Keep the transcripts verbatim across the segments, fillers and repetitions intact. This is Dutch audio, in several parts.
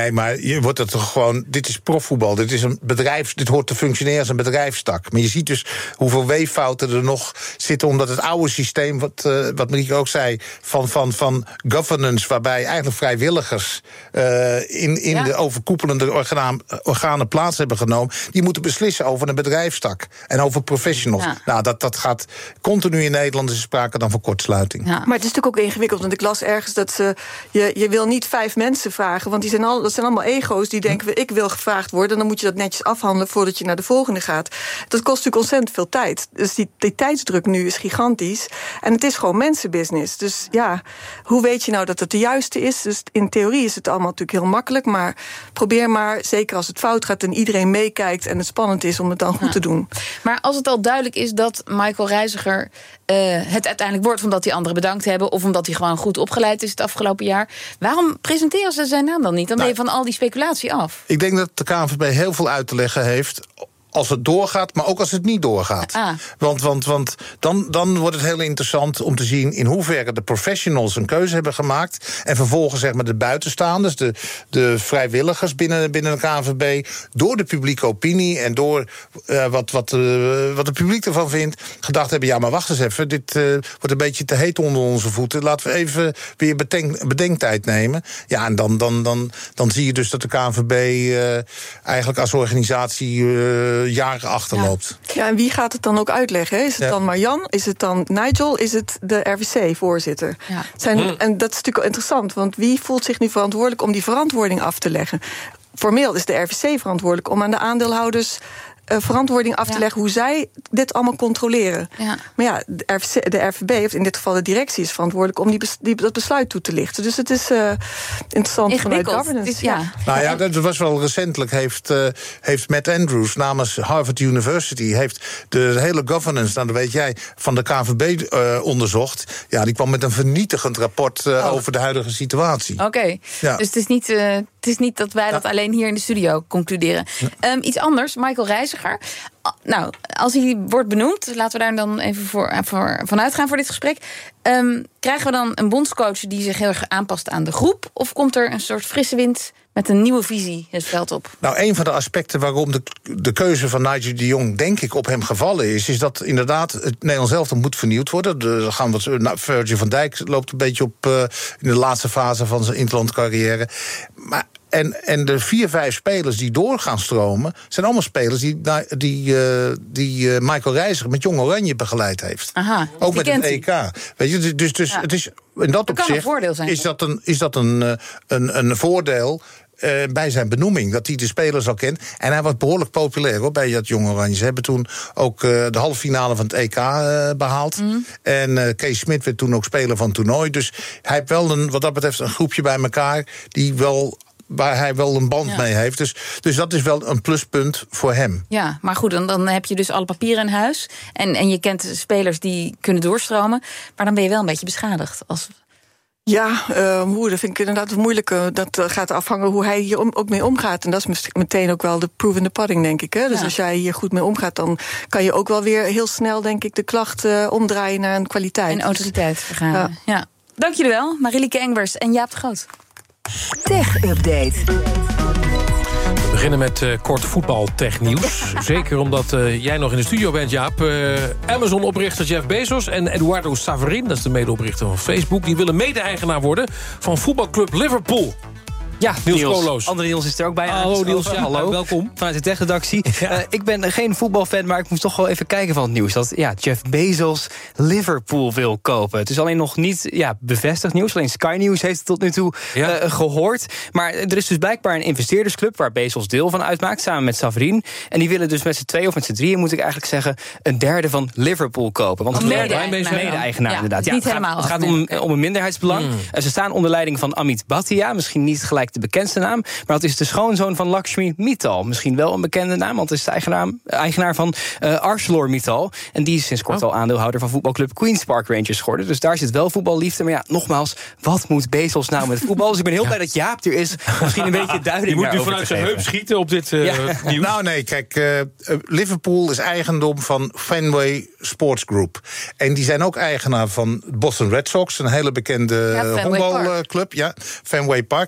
Nee, maar je wordt het toch gewoon. Dit is profvoetbal. Dit is een bedrijf. Dit hoort te functioneren als een bedrijfstak. Maar je ziet dus hoeveel weeffouten er nog zitten, omdat het oude systeem, wat, uh, wat Marieke ook zei, van, van, van governance, waarbij eigenlijk vrijwilligers uh, in, in ja. de overkoepelende orgaan, organen plaats hebben genomen, die moeten beslissen over een bedrijfstak en over professionals. Ja. Nou, dat, dat gaat continu in Nederland, is sprake dan van kortsluiting. Ja. Maar het is natuurlijk ook ingewikkeld, want ik las ergens dat ze, je, je wil niet vijf mensen vragen, want die zijn al, dat zijn allemaal ego's die denken, hm. ik wil gevraagd worden, dan moet je dat netjes afhandelen voordat je naar de volgende gaat. Dat kost natuurlijk ontzettend veel tijd. Dus die, die tijdsdruk nu is gigantisch. En het is gewoon mensenbusiness. Dus ja, hoe weet je nou dat het de juiste is? Dus in theorie is het allemaal natuurlijk heel makkelijk, maar probeer maar, zeker als het fout gaat en iedereen meekijkt en het spannend is, om het dan goed ja. te doen. Maar als het al duidelijk is dat Michael Reiziger uh, het uiteindelijk wordt omdat die anderen bedankt hebben of omdat hij gewoon goed opgeleid is het afgelopen jaar, waarom presenteren ze zijn naam dan niet? Dan ben je van al die speculatie af. Ik denk dat de K N V B heel veel uit te leggen heeft als het doorgaat, maar ook als het niet doorgaat. Ah. Want, want, want dan, dan wordt het heel interessant om te zien in hoeverre de professionals een keuze hebben gemaakt en vervolgens zeg maar de buitenstaanders, de, de vrijwilligers binnen, binnen de K N V B, door de publieke opinie en door uh, wat, wat, uh, wat het publiek ervan vindt, gedacht hebben, ja, maar wacht eens even, dit uh, wordt een beetje te heet onder onze voeten. Laten we even weer bedenk, bedenktijd nemen. Ja, en dan, dan, dan, dan zie je dus dat de K N V B uh, eigenlijk als organisatie uh, jaren achterloopt. Ja. ja, en wie gaat het dan ook uitleggen? Is het ja. dan Marjan? Is het dan Nigel? Is het de R V C-voorzitter? Ja. Zijn, mm. En dat is natuurlijk interessant, want wie voelt zich nu verantwoordelijk om die verantwoording af te leggen? Formeel is de R V C verantwoordelijk om aan de aandeelhouders Uh, verantwoording af te ja. leggen hoe zij dit allemaal controleren. Ja. Maar ja, de R V C, de R V B, of in dit geval de directie, is verantwoordelijk om die, bes, die dat besluit toe te lichten. Dus het is uh, interessant vanuit governance. Is, ja. Nou ja, dat was wel recentelijk. Heeft, uh, heeft Matt Andrews namens Harvard University heeft de hele governance, nou dat weet jij, van de K N V B uh, onderzocht. Ja, die kwam met een vernietigend rapport uh, oh. over de huidige situatie. Oké, okay. ja. dus het is niet, uh, het is niet dat wij ja. dat alleen hier in de studio concluderen. Ja. Um, iets anders, Michael Reiziger. Nou, als hij wordt benoemd, laten we daar dan even voor, voor, vanuit gaan voor dit gesprek. Um, krijgen we dan een bondscoach die zich heel erg aanpast aan de groep? Of komt er een soort frisse wind met een nieuwe visie het veld op? Nou, een van de aspecten waarom de, de keuze van Nigel de Jong, denk ik, op hem gevallen is, is dat inderdaad het Nederlands elftal moet vernieuwd worden. De, gaan we, nou, Virgil van Dijk loopt een beetje op uh, in de laatste fase van zijn interlandcarrière. Maar En, en de vier, vijf spelers die door gaan stromen, zijn allemaal spelers die, die, uh, die uh, Michael Reiziger met Jong Oranje begeleid heeft. Aha, ook met het E K. Weet je, dus, dus ja. het is in dat, dat opzicht is dat een, is dat een, een, een voordeel Uh, bij zijn benoeming, dat hij de spelers al kent. En hij was behoorlijk populair hoor, bij dat Jong Oranje. Ze hebben toen ook uh, de halve finale van het E K uh, behaald. Mm. En uh, Kees Smit werd toen ook speler van het toernooi. Dus hij heeft wel een, wat dat betreft een groepje bij elkaar die wel, waar hij wel een band ja. mee heeft. Dus, dus dat is wel een pluspunt voor hem. Ja, maar goed, dan, dan heb je dus alle papieren in huis. En, en je kent de spelers die kunnen doorstromen. Maar dan ben je wel een beetje beschadigd als... Ja, uh, hoe, dat vind ik inderdaad het moeilijke. Dat uh, gaat afhangen hoe hij hier om, ook mee omgaat. En dat is meteen ook wel de proof in the pudding, denk ik. Hè? Dus ja. als jij hier goed mee omgaat, dan kan je ook wel weer heel snel, denk ik, de klacht uh, omdraaien naar een kwaliteit. En autoriteit vergaan. Ja. Ja. Dank jullie wel, Marieke Engbers en Jaap de Groot. Tech Update. We beginnen met uh, kort voetbaltechnieuws. Zeker omdat uh, jij nog in de studio bent, Jaap. Uh, Amazon-oprichter Jeff Bezos en Eduardo Saverin, dat is de medeoprichter van Facebook, die willen mede-eigenaar worden van voetbalclub Liverpool. Ja, Niels, Niels. Koolhoos. Andere Niels is er ook bij. Hallo Niels, ja, hallo. Welkom. Vanuit de tech-redactie. Ja. Uh, ik ben geen voetbalfan, maar ik moest toch wel even kijken van het nieuws. Dat ja, Jeff Bezos Liverpool wil kopen. Het is alleen nog niet ja, bevestigd nieuws. Alleen Sky News heeft het tot nu toe ja. uh, gehoord. Maar er is dus blijkbaar een investeerdersclub waar Bezos deel van uitmaakt, samen met Saverin. En die willen dus met z'n tweeën of met z'n drieën, moet ik eigenlijk zeggen, een derde van Liverpool kopen. Want een mede-eigenaar, mede-eigenaar ja, inderdaad. Ja, niet het helemaal. gaat, het gaat om, om een minderheidsbelang. Mm. Uh, ze staan onder leiding van Amit Bhatia, misschien niet gelijk de bekendste naam. Maar dat is de schoonzoon van Lakshmi Mittal. Misschien wel een bekende naam, want het is de eigenaar, eigenaar van uh, ArcelorMittal. En die is sinds kort al aandeelhouder van voetbalclub Queen's Park Rangers geworden. Dus daar zit wel voetballiefde. Maar ja, nogmaals, wat moet Bezos nou met voetbal? Dus ik ben heel ja. blij dat Jaap er is. Misschien een beetje duiding. Je moet nu vanuit zijn heup schieten op dit uh, ja. nieuws. Nou nee, kijk, uh, Liverpool is eigendom van Fenway Sports Group. En die zijn ook eigenaar van Boston Red Sox, een hele bekende ja, honkbalclub. Ja, Fenway Park. Wat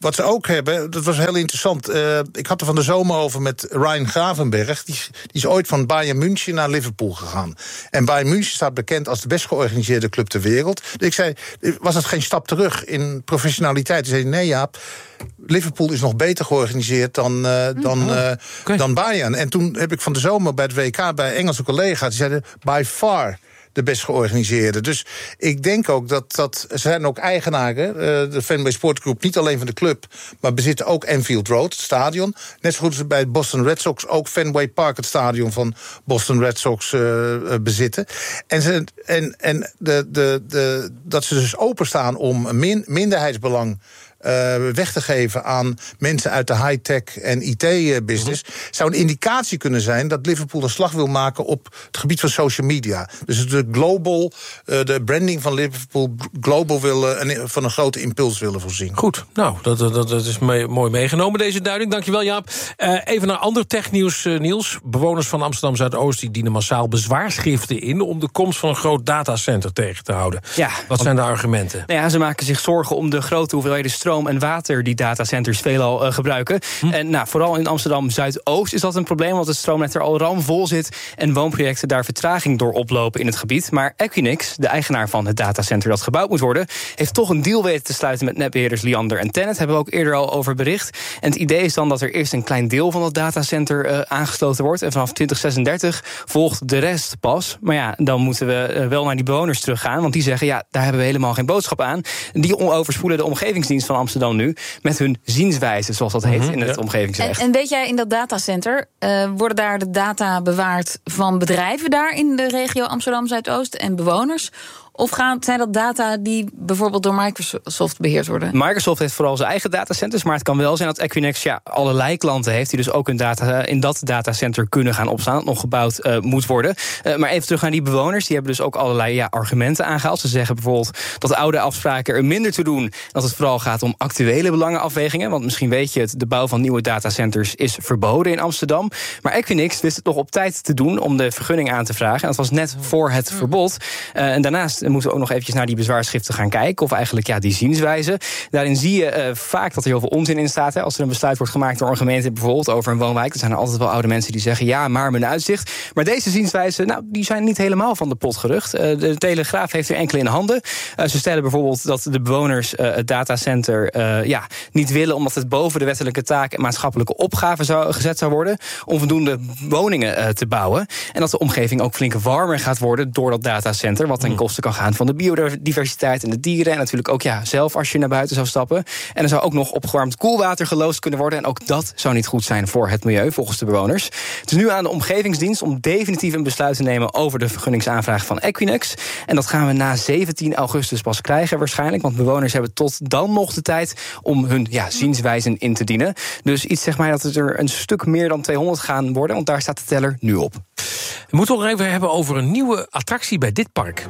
wat ze ook hebben, dat was heel interessant. Uh, ik had er van de zomer over met Ryan Gravenberg. Die, die is ooit van Bayern München naar Liverpool gegaan. En Bayern München staat bekend als de best georganiseerde club ter wereld. Dus ik zei, was het geen stap terug in professionaliteit? Hij zei, nee Jaap, Liverpool is nog beter georganiseerd dan, uh, dan, uh, okay. dan Bayern. En toen heb ik van de zomer bij het W K bij Engelse collega's, die zeiden, by far de best georganiseerde. Dus ik denk ook dat, dat ze zijn ook eigenaren, uh, de Fenway Sportgroep, niet alleen van de club, maar bezitten ook Anfield Road, het stadion. Net zo goed als bij Boston Red Sox ook Fenway Park, het stadion van Boston Red Sox, uh, uh, bezitten. En, ze, en, en de, de, de, dat ze dus openstaan om een min, minderheidsbelang Uh, weg te geven aan mensen uit de high-tech en I T-business... Mm-hmm. zou een indicatie kunnen zijn dat Liverpool een slag wil maken op het gebied van social media. Dus de global, uh, de branding van Liverpool global willen, uh, van een grote impuls willen voorzien. Goed, nou, dat, dat, dat is mee, mooi meegenomen, deze duiding. Dankjewel, Jaap. Uh, even naar ander technieuws, uh, Niels. Bewoners van Amsterdam Zuidoost die dienen massaal bezwaarschriften in om de komst van een groot datacenter tegen te houden. Ja, Wat zijn de argumenten? Nou ja, ze maken zich zorgen om de grote hoeveelheden stroom en water die datacenters veelal uh, gebruiken. Hm. En nou, vooral in Amsterdam Zuidoost is dat een probleem, want het stroomnet er al ramvol zit en woonprojecten daar vertraging door oplopen in het gebied. Maar Equinix, de eigenaar van het datacenter dat gebouwd moet worden, heeft toch een deal weten te sluiten met netbeheerders Liander en Tennet. Hebben we ook eerder al over bericht. En het idee is dan dat er eerst een klein deel van dat datacenter uh, aangesloten wordt en vanaf twintig zesendertig volgt de rest pas. Maar ja, dan moeten we uh, wel naar die bewoners teruggaan, want die zeggen, ja, daar hebben we helemaal geen boodschap aan. Die overspoelen de omgevingsdienst van Amsterdam nu met hun zienswijze, zoals dat heet, mm-hmm, in het ja. omgevingsrecht. En, en weet jij, in dat datacenter, uh, worden daar de data bewaard van bedrijven daar in de regio Amsterdam Zuidoost en bewoners? Of gaan, zijn dat data die bijvoorbeeld door Microsoft beheerd worden? Microsoft heeft vooral zijn eigen datacenters, maar het kan wel zijn dat Equinix ja, allerlei klanten heeft die dus ook hun data in dat datacenter kunnen gaan opstaan, dat nog gebouwd uh, moet worden. Uh, maar even terug naar die bewoners, die hebben dus ook allerlei ja, argumenten aangehaald. Ze zeggen bijvoorbeeld dat oude afspraken er minder toe doen, dat het vooral gaat om actuele belangenafwegingen, want misschien weet je het, de bouw van nieuwe datacenters is verboden in Amsterdam. Maar Equinix wist het nog op tijd te doen om de vergunning aan te vragen. En dat was net voor het verbod. Uh, en daarnaast moeten we ook nog eventjes naar die bezwaarschriften gaan kijken, of eigenlijk ja, die zienswijze. Daarin zie je uh, vaak dat er heel veel onzin in staat. Hè. Als er een besluit wordt gemaakt door een gemeente, bijvoorbeeld over een woonwijk, dan zijn er altijd wel oude mensen die zeggen, ja, maar mijn uitzicht. Maar deze zienswijzen, nou, die zijn niet helemaal van de pot gerucht. Uh, de Telegraaf heeft er enkele in handen. Uh, ze stellen bijvoorbeeld dat de bewoners uh, het datacenter uh, ja, niet willen, omdat het boven de wettelijke taak en maatschappelijke opgave zou, gezet zou worden, om voldoende woningen uh, te bouwen. En dat de omgeving ook flink warmer gaat worden door dat datacenter, wat ten koste kan gaan van de biodiversiteit en de dieren. En natuurlijk ook ja, zelf als je naar buiten zou stappen. En er zou ook nog opgewarmd koelwater geloosd kunnen worden. En ook dat zou niet goed zijn voor het milieu, volgens de bewoners. Het is nu aan de omgevingsdienst om definitief een besluit te nemen over de vergunningsaanvraag van Equinix. En dat gaan we na zeventien augustus pas krijgen waarschijnlijk. Want bewoners hebben tot dan nog de tijd om hun ja, zienswijzen in te dienen. Dus iets zegt mij dat het er een stuk meer dan tweehonderd gaan worden. Want daar staat de teller nu op. We moeten nog even hebben over een nieuwe attractie bij dit park.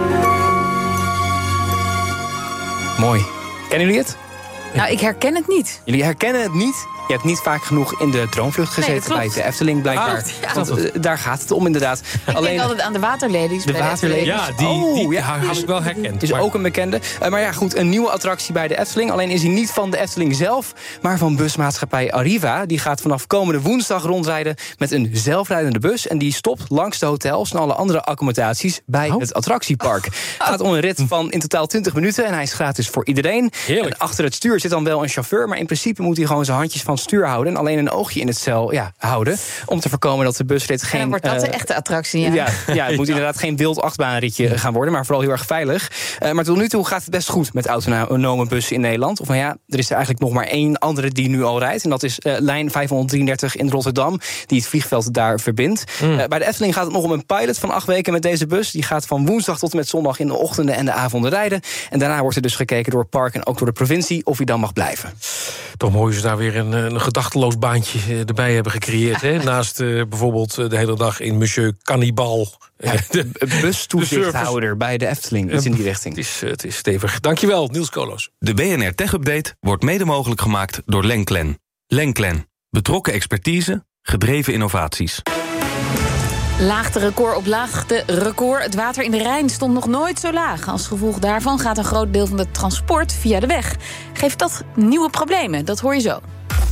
Mooi. Kennen jullie het? Nou, ik herken het niet. Jullie herkennen het niet? Je hebt niet vaak genoeg in de Droomvlucht gezeten nee, bij de Efteling, blijkbaar. Oh, ja. Want, uh, daar gaat het om, inderdaad. Ik Alleen, denk altijd aan de waterlelies. De waterlelies. Ja, die, oh, die ja, had ik wel herkend. Is maar... ook een bekende. Uh, maar ja, goed, een nieuwe attractie bij de Efteling. Alleen is die niet van de Efteling zelf, maar van busmaatschappij Arriva. Die gaat vanaf komende woensdag rondrijden met een zelfrijdende bus. En die stopt langs de hotels en alle andere accommodaties bij oh. het attractiepark. Het oh. gaat om een rit van in totaal twintig minuten. En hij is gratis voor iedereen. Heerlijk. En achter het stuur zit dan wel een chauffeur, maar in principe moet hij gewoon zijn handjes van het stuur houden. En alleen een oogje in het cel ja, houden. Om te voorkomen dat de busrit geen... En dan wordt dat uh, de echte attractie, ja. Ja, ja het moet inderdaad geen wild achtbaanritje gaan worden, maar vooral heel erg veilig. Uh, maar tot nu toe gaat het best goed met autonome bussen in Nederland. Of nou ja, er is er eigenlijk nog maar één andere die nu al rijdt. En dat is uh, lijn vijfhonderddrieëndertig in Rotterdam, die het vliegveld daar verbindt. Mm. Uh, bij de Efteling gaat het nog om een pilot van acht weken met deze bus. Die gaat van woensdag tot en met zondag in de ochtenden en de avonden rijden. En daarna wordt er dus gekeken door het park en ook door de provincie of hij dan mag blijven. Toch mooi is daar weer een, een gedachteloos baantje erbij hebben gecreëerd. Hè? Naast uh, bijvoorbeeld de hele dag in Monsieur Cannibal. Ja, de bustoezichthouder bij de Efteling. Iets in die richting. Het is, het is stevig. Dankjewel, Niels Koolhoos. De B N R Tech Update wordt mede mogelijk gemaakt door Lenklen. Lenklen. Betrokken expertise, gedreven innovaties. Laagte record op laagte record. Het water in de Rijn stond nog nooit zo laag. Als gevolg daarvan gaat een groot deel van het transport via de weg. Geeft dat nieuwe problemen? Dat hoor je zo.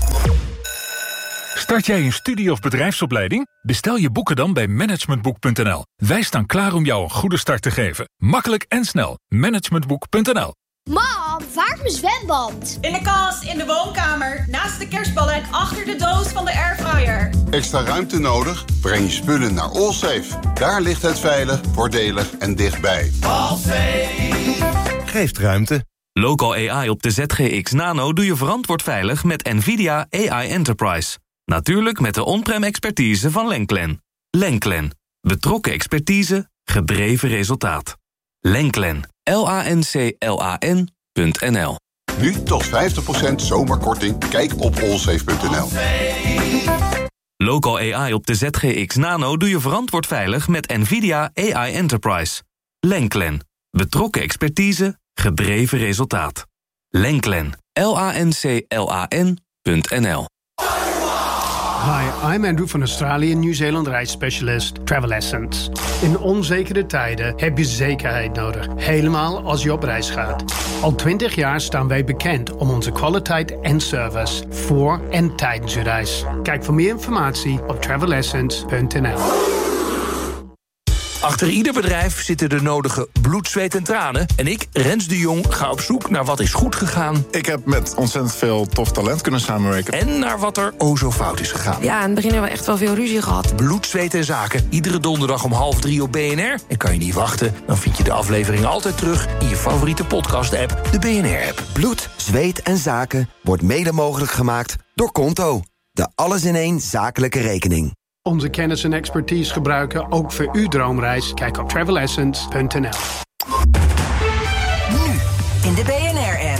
Start jij een studie- of bedrijfsopleiding? Bestel je boeken dan bij managementboek punt n l. Wij staan klaar om jou een goede start te geven. Makkelijk en snel. managementboek punt n l. Mam, waar is mijn zwembad? In de kast, in de woonkamer, naast de kerstballen en achter de doos van de airfryer. Extra ruimte nodig? Breng je spullen naar Allsafe. Daar ligt het veilig, voordelig en dichtbij. Allsafe geeft ruimte. Local A I op de Z G X Nano doe je verantwoord veilig met NVIDIA A I Enterprise. Natuurlijk met de on-prem expertise van Lenklen. Lenklen. Betrokken expertise, gedreven resultaat. Lenklen. L A N C L A N punt N L. Nu tot vijftig procent zomerkorting. Kijk op allsafe punt n l. Local A I op de Z G X Nano doe je verantwoord veilig met NVIDIA A I Enterprise. Lenklen. Betrokken expertise, gedreven resultaat. Lenklen. L A N C L A N punt N L. Hi, I'm Andrew van Australië, Nieuw-Zeeland reisspecialist Travel Essence. In onzekere tijden heb je zekerheid nodig, helemaal als je op reis gaat. Al twintig jaar staan wij bekend om onze kwaliteit en service voor en tijdens je reis. Kijk voor meer informatie op travel essence punt n l. Achter ieder bedrijf zitten de nodige bloed, zweet en tranen. En ik, Rens de Jong, ga op zoek naar wat is goed gegaan. Ik heb met ontzettend veel tof talent kunnen samenwerken. En naar wat er o zo fout is gegaan. Ja, in het begin hebben we echt wel veel ruzie gehad. Bloed, zweet en zaken. Iedere donderdag om half drie op B N R. En kan je niet wachten, dan vind je de aflevering altijd terug in je favoriete podcast-app, de B N R-app. Bloed, zweet en zaken wordt mede mogelijk gemaakt door Konto. De alles-in-één zakelijke rekening. Onze kennis en expertise gebruiken ook voor uw droomreis. Kijk op travel essence punt n l. Nu in de B N R-app.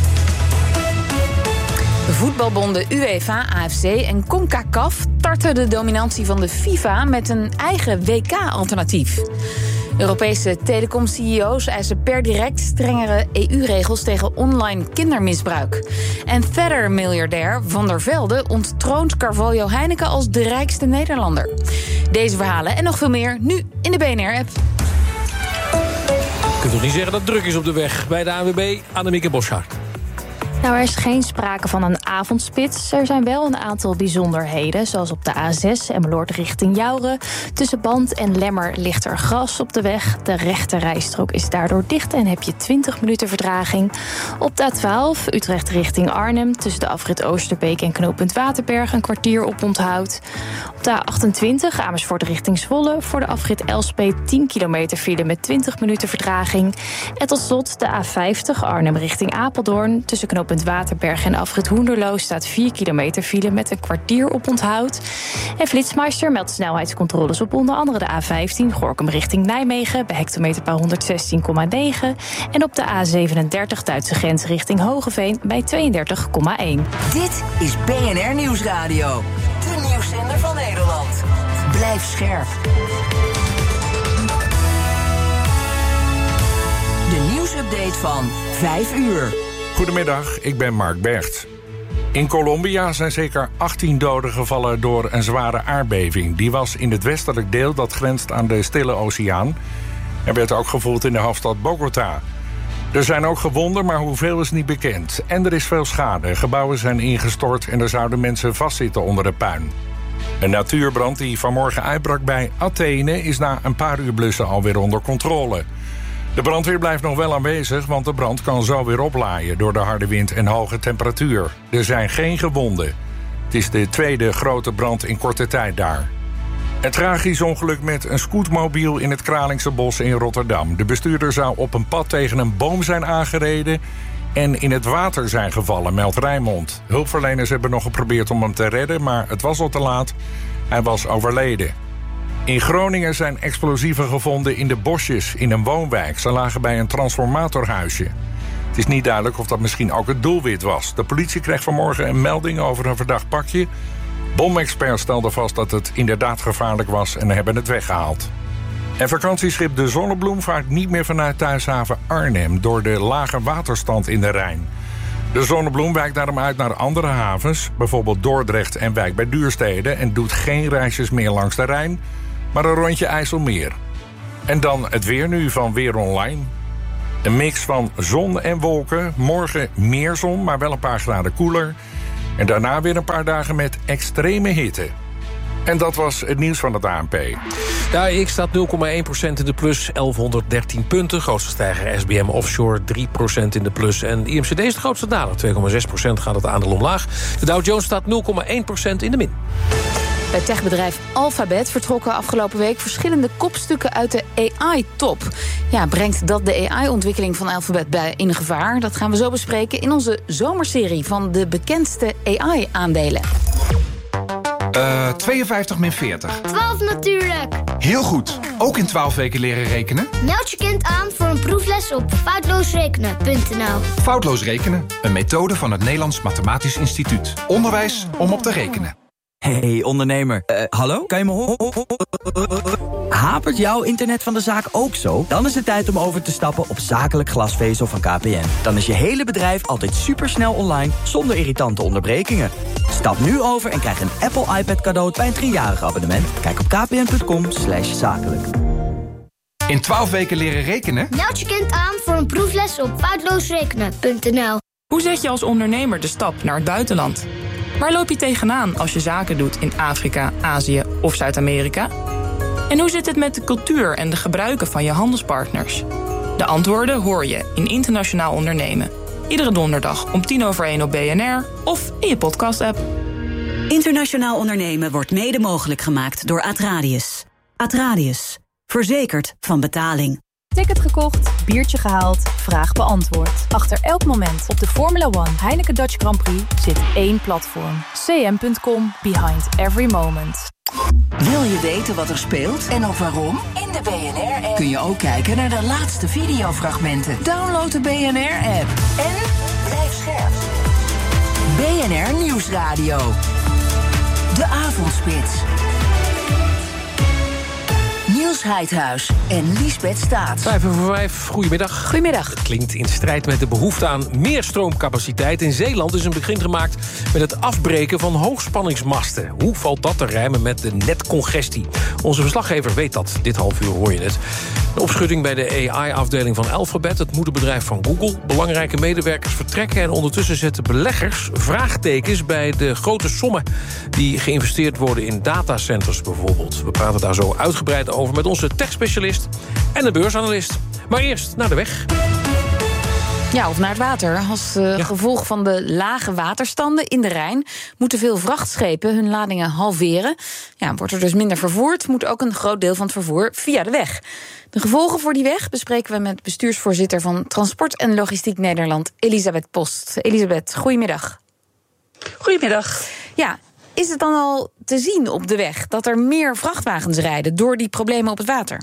Voetbalbonden UEFA, A F C en CONCACAF tarten de dominantie van de FIFA met een eigen W K-alternatief. Europese telecom-C E O's eisen per direct strengere E U-regels tegen online kindermisbruik. En verder miljardair Van der Velde onttroont Carvalho Heineken als de rijkste Nederlander. Deze verhalen en nog veel meer nu in de B N R-app. Je kunt toch niet zeggen dat het druk is op de weg bij de A N W B, Annemieke Bosschaert. Nou, er is geen sprake van een avondspits. Er zijn wel een aantal bijzonderheden, zoals op de A zes Emmeloord richting Jouren. Tussen Band en Lemmer ligt er gras op de weg. De rechte rijstrook is daardoor dicht en heb je twintig minuten vertraging. Op de A twaalf Utrecht richting Arnhem, tussen de afrit Oosterbeek en knooppunt Waterberg een kwartier op onthoud. Op de A achtentwintig Amersfoort richting Zwolle, voor de afrit Elspet tien kilometer file met twintig minuten vertraging. En tot slot de A vijftig Arnhem richting Apeldoorn, tussen knooppunt Waterberg en afrit Hoenderloo staat vier kilometer file met een kwartier op onthoud. En Flitsmeister meldt snelheidscontroles op onder andere de A vijftien Gorinchem richting Nijmegen bij hectometerpaal honderdzestien komma negen. En op de A zevenendertig Duitse grens richting Hogeveen bij tweeëndertig komma één. Dit is B N R Nieuwsradio. De nieuwszender van Nederland. Blijf scherp. De nieuwsupdate van vijf uur. Goedemiddag, ik ben Mark Bergt. In Colombia zijn zeker achttien doden gevallen door een zware aardbeving. Die was in het westelijk deel dat grenst aan de Stille Oceaan. Er werd ook gevoeld in de hoofdstad Bogota. Er zijn ook gewonden, maar hoeveel is niet bekend. En er is veel schade. Gebouwen zijn ingestort en er zouden mensen vastzitten onder de puin. Een natuurbrand die vanmorgen uitbrak bij Athene is na een paar uur blussen alweer onder controle. De brandweer blijft nog wel aanwezig, want de brand kan zo weer oplaaien door de harde wind en hoge temperatuur. Er zijn geen gewonden. Het is de tweede grote brand in korte tijd daar. Een tragisch ongeluk met een scootmobiel in het Kralingse bos in Rotterdam. De bestuurder zou op een pad tegen een boom zijn aangereden en in het water zijn gevallen, meldt Rijnmond. Hulpverleners hebben nog geprobeerd om hem te redden, maar het was al te laat. Hij was overleden. In Groningen zijn explosieven gevonden in de bosjes in een woonwijk. Ze lagen bij een transformatorhuisje. Het is niet duidelijk of dat misschien ook het doelwit was. De politie kreeg vanmorgen een melding over een verdacht pakje. Bomexperts stelden vast dat het inderdaad gevaarlijk was en hebben het weggehaald. En vakantieschip De Zonnebloem vaart niet meer vanuit thuishaven Arnhem door de lage waterstand in de Rijn. De Zonnebloem wijkt daarom uit naar andere havens, bijvoorbeeld Dordrecht en Wijk bij Duurstede, en doet geen reisjes meer langs de Rijn. maar een rondje IJsselmeer. En dan het weer nu van Weer Online. Een mix van zon en wolken. Morgen meer zon, maar wel een paar graden koeler. En daarna weer een paar dagen met extreme hitte. En dat was het nieuws van het A N P. De A E X staat nul komma één procent in de plus, elfhonderddertien punten. Grootste stijger S B M Offshore, drie procent in de plus. En I M C D is de grootste daler, twee komma zes procent gaat het aandeel omlaag. De Dow Jones staat nul komma één procent in de min. Bij techbedrijf Alphabet vertrokken afgelopen week verschillende kopstukken uit de A I-top. Ja, brengt dat de A I-ontwikkeling van Alphabet bij in gevaar? Dat gaan we zo bespreken in onze zomerserie van de bekendste A I-aandelen. Uh, tweeënvijftig min veertig. twaalf natuurlijk. Heel goed. Ook in twaalf weken leren rekenen? Meld je kind aan voor een proefles op foutloosrekenen punt n l. Foutloos rekenen, een methode van het Nederlands Mathematisch Instituut. Onderwijs om op te rekenen. Hey ondernemer, uh, hallo? Kan je me horen? Hapert jouw internet van de zaak ook zo? Dan is het tijd om over te stappen op zakelijk glasvezel van K P N. Dan is je hele bedrijf altijd supersnel online, zonder irritante onderbrekingen. Stap nu over en krijg een Apple iPad cadeau bij een driejarig abonnement. Kijk op kpn.com slash zakelijk. In twaalf weken leren rekenen? Meld je kind aan voor een proefles op foutloosrekenen punt n l. Hoe zet je als ondernemer de stap naar het buitenland? Waar loop je tegenaan als je zaken doet in Afrika, Azië of Zuid-Amerika? En hoe zit het met de cultuur en de gebruiken van je handelspartners? De antwoorden hoor je in Internationaal Ondernemen. Iedere donderdag om tien over één op B N R of in je podcast-app. Internationaal Ondernemen wordt mede mogelijk gemaakt door Atradius. Atradius. Verzekerd van betaling. Ticket gekocht, biertje gehaald, vraag beantwoord. Achter elk moment op de Formula One Heineken Dutch Grand Prix zit één platform. c m punt com, behind every moment. Wil je weten wat er speelt en ook waarom? In de B N R-app kun je ook kijken naar de laatste videofragmenten. Download de B N R-app en blijf scherp. B N R Nieuwsradio. De Avondspits. Niels Heidhuis en Liesbeth Staats. Vijf over vijf, goedemiddag. Goedemiddag. Het klinkt in strijd met de behoefte aan meer stroomcapaciteit. In Zeeland is een begin gemaakt met het afbreken van hoogspanningsmasten. Hoe valt dat te rijmen met de netcongestie? Onze verslaggever weet dat. Dit half uur hoor je het. De opschudding bij de A I-afdeling van Alphabet, het moederbedrijf van Google. Belangrijke medewerkers vertrekken en ondertussen zetten beleggers vraagtekens bij de grote sommen die geïnvesteerd worden in datacenters bijvoorbeeld. We praten daar zo uitgebreid over met onze tech-specialist en de beursanalist. Maar eerst naar de weg. Ja, of naar het water. Als uh, ja. gevolg van de lage waterstanden in de Rijn moeten veel vrachtschepen hun ladingen halveren. Ja, wordt er dus minder vervoerd, moet ook een groot deel van het vervoer via de weg. De gevolgen voor die weg bespreken we met bestuursvoorzitter van Transport en Logistiek Nederland, Elisabeth Post. Elisabeth, goedemiddag. Goedemiddag. Ja, is het dan al te zien op de weg dat er meer vrachtwagens rijden door die problemen op het water?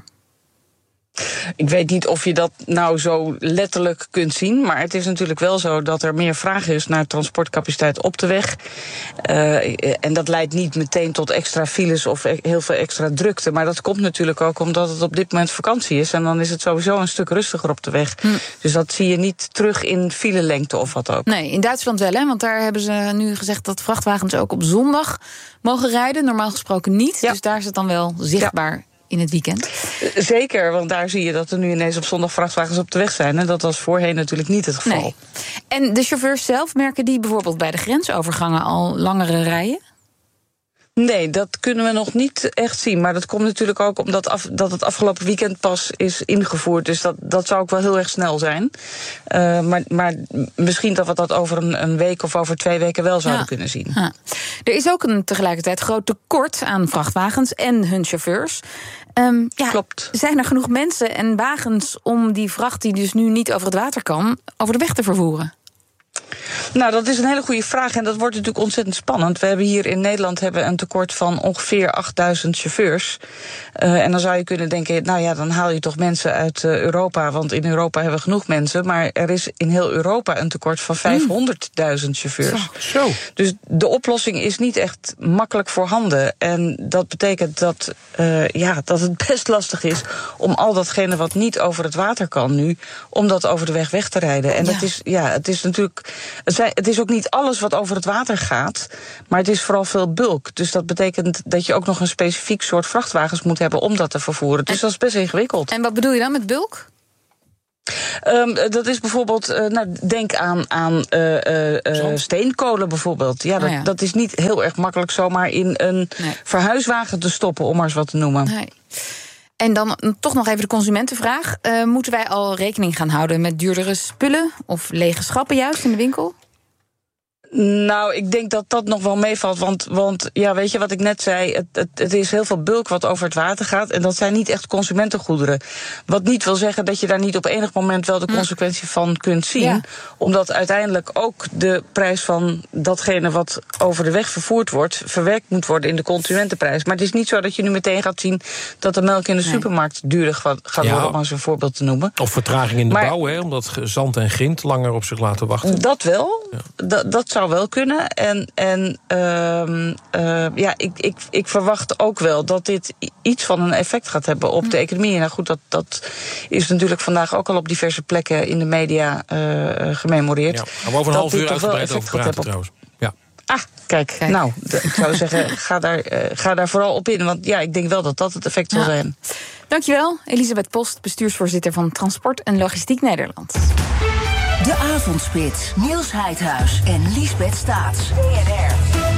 Ik weet niet of je dat nou zo letterlijk kunt zien, maar het is natuurlijk wel zo dat er meer vraag is naar transportcapaciteit op de weg. Uh, en dat leidt niet meteen tot extra files of heel veel extra drukte, maar dat komt natuurlijk ook omdat het op dit moment vakantie is en dan is het sowieso een stuk rustiger op de weg. Hm. Dus dat zie je niet terug in filelengte of wat ook. Nee, in Duitsland wel, hè, want daar hebben ze nu gezegd dat vrachtwagens ook op zondag mogen rijden, normaal gesproken niet. Ja. Dus daar is het dan wel zichtbaar. Ja. In het weekend? Zeker, want daar zie je dat er nu ineens op zondag vrachtwagens op de weg zijn. En dat was voorheen natuurlijk niet het geval. Nee. En de chauffeurs zelf, merken die bijvoorbeeld bij de grensovergangen al langere rijen? Nee, dat kunnen we nog niet echt zien. Maar dat komt natuurlijk ook omdat af, dat het afgelopen weekend pas is ingevoerd. Dus dat, dat zou ook wel heel erg snel zijn. Uh, maar, maar misschien dat we dat over een, een week of over twee weken wel zouden ja. kunnen zien. Ja. Er is ook een tegelijkertijd groot tekort aan vrachtwagens en hun chauffeurs. Um, ja, Klopt. Zijn er genoeg mensen en wagens om die vracht die dus nu niet over het water kan, over de weg te vervoeren? Nou, dat is een hele goede vraag en dat wordt natuurlijk ontzettend spannend. We hebben hier in Nederland hebben een tekort van ongeveer achtduizend chauffeurs. Uh, en dan zou je kunnen denken, nou ja, dan haal je toch mensen uit uh, Europa, want in Europa hebben we genoeg mensen. Maar er is in heel Europa een tekort van vijfhonderdduizend chauffeurs. Zo, zo. Dus de oplossing is niet echt makkelijk voorhanden. En dat betekent dat, uh, ja, dat het best lastig is om al datgene wat niet over het water kan nu, om dat over de weg weg te rijden. En ja. dat is, ja, het is natuurlijk het, zijn, het is ook niet alles wat over het water gaat, maar het is vooral veel bulk. Dus dat betekent dat je ook nog een specifiek soort vrachtwagens moet hebben om dat te vervoeren. Dus en, dat is best ingewikkeld. En wat bedoel je dan met bulk? Um, dat is bijvoorbeeld, uh, nou, denk aan, aan uh, uh, uh, steenkolen bijvoorbeeld. Ja, dat, oh ja. dat is niet heel erg makkelijk zomaar in een nee. verhuiswagen te stoppen, om maar eens wat te noemen. Nee. En dan toch nog even de consumentenvraag. Uh, moeten wij al rekening gaan houden met duurdere spullen of lege schappen juist in de winkel? Nou, ik denk dat dat nog wel meevalt. Want, want ja, weet je wat ik net zei? Het, het, het is heel veel bulk wat over het water gaat. En dat zijn niet echt consumentengoederen. Wat niet wil zeggen dat je daar niet op enig moment wel de consequentie van kunt zien. Ja. Omdat uiteindelijk ook de prijs van datgene wat over de weg vervoerd wordt verwerkt moet worden in de consumentenprijs. Maar het is niet zo dat je nu meteen gaat zien dat de melk in de nee. supermarkt duurder gaat ja. worden, om als een voorbeeld te noemen. Of vertraging in de maar, bouw, hè, omdat zand en grind langer op zich laten wachten. Dat wel. Ja. Dat, dat zou wel kunnen. En, en uh, uh, ja, ik, ik, ik verwacht ook wel dat dit iets van een effect gaat hebben op de economie. Nou goed, dat, dat is natuurlijk vandaag ook al op diverse plekken in de media uh, gememoreerd. Ja, gaan we over een half uur uitgebreid over praten trouwens. Ja. Ah, kijk, kijk. nou, d- ik zou zeggen, ga daar, uh, ga daar vooral op in. Want ja, ik denk wel dat dat het effect zal ja. zijn. Dankjewel, Elisabeth Post, bestuursvoorzitter van Transport en Logistiek Nederland. De Avondspits, Niels Heidhuis en Liesbeth Staats. B N R.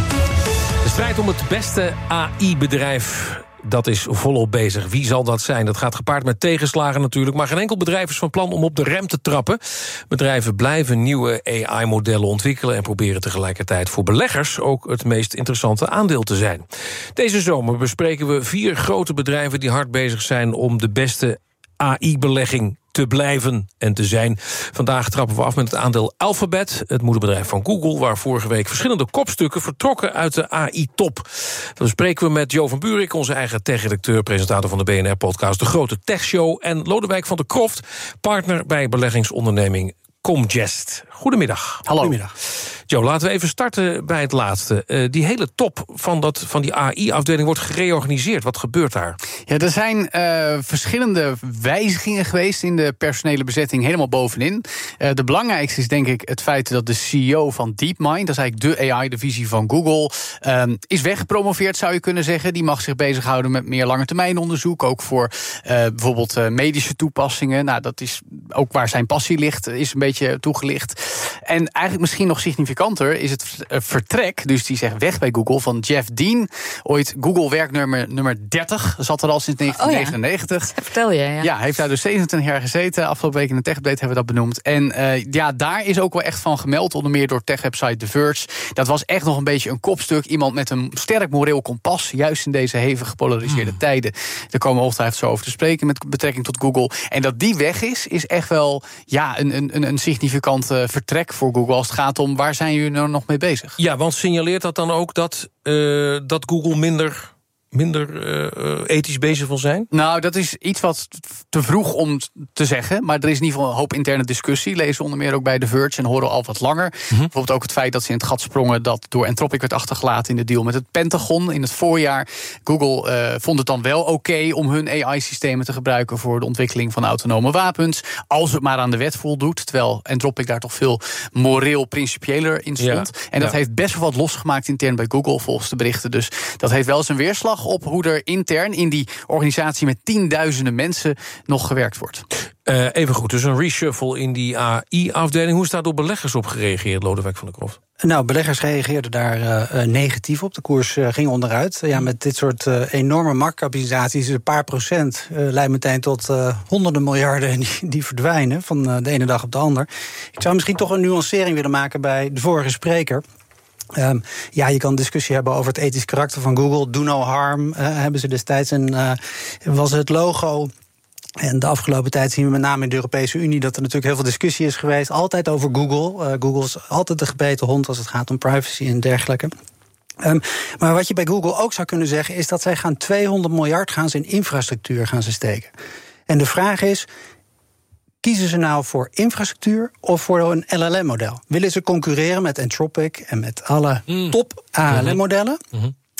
De strijd om het beste A I-bedrijf, dat is volop bezig. Wie zal dat zijn? Dat gaat gepaard met tegenslagen natuurlijk. Maar geen enkel bedrijf is van plan om op de rem te trappen. Bedrijven blijven nieuwe A I-modellen ontwikkelen en proberen tegelijkertijd voor beleggers ook het meest interessante aandeel te zijn. Deze zomer bespreken we vier grote bedrijven die hard bezig zijn om de beste A I-belegging te blijven en te zijn. Vandaag trappen we af met het aandeel Alphabet, het moederbedrijf van Google, waar vorige week verschillende kopstukken vertrokken uit de A I-top. Dat bespreken we met Jo van Buurik, onze eigen tech-redacteur, presentator van de B N R-podcast De Grote Techshow, en Lodewijk van der Kroft, partner bij beleggingsonderneming Comgest. Goedemiddag. Hallo. Goedemiddag. Jo, laten we even starten bij het laatste. Uh, die hele top van, dat, van die A I-afdeling wordt gereorganiseerd. Wat gebeurt daar? Ja, er zijn uh, verschillende wijzigingen geweest in de personele bezetting helemaal bovenin. Uh, de belangrijkste is denk ik het feit dat de C E O van DeepMind, dat is eigenlijk de A I-divisie van Google, uh, is weggepromoveerd, zou je kunnen zeggen. Die mag zich bezighouden met meer langetermijnonderzoek, ook voor uh, bijvoorbeeld uh, medische toepassingen. Nou, dat is ook waar zijn passie ligt, is een beetje toegelicht. En eigenlijk misschien nog significanter is het vertrek, dus die zegt weg bij Google, van Jeff Dean. Ooit Google-werknummer nummer dertig, zat er al sinds negentien negenennegentig. Oh ja. Vertel je, ja. Ja, heeft daar dus zevenentwintig jaar gezeten. Afgelopen week in de TechUpdate hebben we dat benoemd. En uh, ja, daar is ook wel echt van gemeld, onder meer door tech-website The Verge. Dat was echt nog een beetje een kopstuk. Iemand met een sterk moreel kompas, juist in deze hevig gepolariseerde hmm. tijden. Daar komen we ongetwijfeld zo over te spreken met betrekking tot Google. En dat die weg is, is echt wel ja, een, een, een significant uh, vertrek voor Google als het gaat om waar zijn jullie nou nog mee bezig. Ja, want signaleert dat dan ook dat, uh, dat Google minder minder uh, ethisch bezig wil zijn? Nou, dat is iets wat te vroeg om te zeggen. Maar er is in ieder geval een hoop interne discussie. Lezen onder meer ook bij The Verge en horen al wat langer. Mm-hmm. Bijvoorbeeld ook het feit dat ze in het gat sprongen dat door Anthropic werd achtergelaten in de deal met het Pentagon in het voorjaar. Google uh, vond het dan wel oké okay om hun A I-systemen te gebruiken voor de ontwikkeling van autonome wapens. Als het maar aan de wet voldoet. Terwijl Anthropic daar toch veel moreel principiëler in stond. Ja, en dat ja. heeft best wel wat losgemaakt intern bij Google volgens de berichten. Dus dat heeft wel zijn weerslag op hoe er intern in die organisatie met tienduizenden mensen nog gewerkt wordt. Uh, even goed, dus een reshuffle in die A I-afdeling. Hoe is daar door beleggers op gereageerd, Lodewijk van der Kroft? Nou, beleggers reageerden daar uh, negatief op. De koers uh, ging onderuit. Ja, met dit soort uh, enorme marktkapitalisaties, een paar procent, uh, leidt meteen tot uh, honderden miljarden die, die verdwijnen van uh, de ene dag op de ander. Ik zou misschien toch een nuancering willen maken bij de vorige spreker. Um, ja, je kan discussie hebben over het ethisch karakter van Google. Do no harm, uh, hebben ze destijds. En uh, was het logo. En de afgelopen tijd zien we met name in de Europese Unie dat er natuurlijk heel veel discussie is geweest. Altijd over Google. Uh, Google is altijd de gebeten hond als het gaat om privacy en dergelijke. Um, maar wat je bij Google ook zou kunnen zeggen is dat zij gaan tweehonderd miljard gaan ze in infrastructuur gaan ze steken. En de vraag is, kiezen ze nou voor infrastructuur of voor een L L M-model? Willen ze concurreren met Anthropic en met alle mm. top A L M-modellen? Mm-hmm.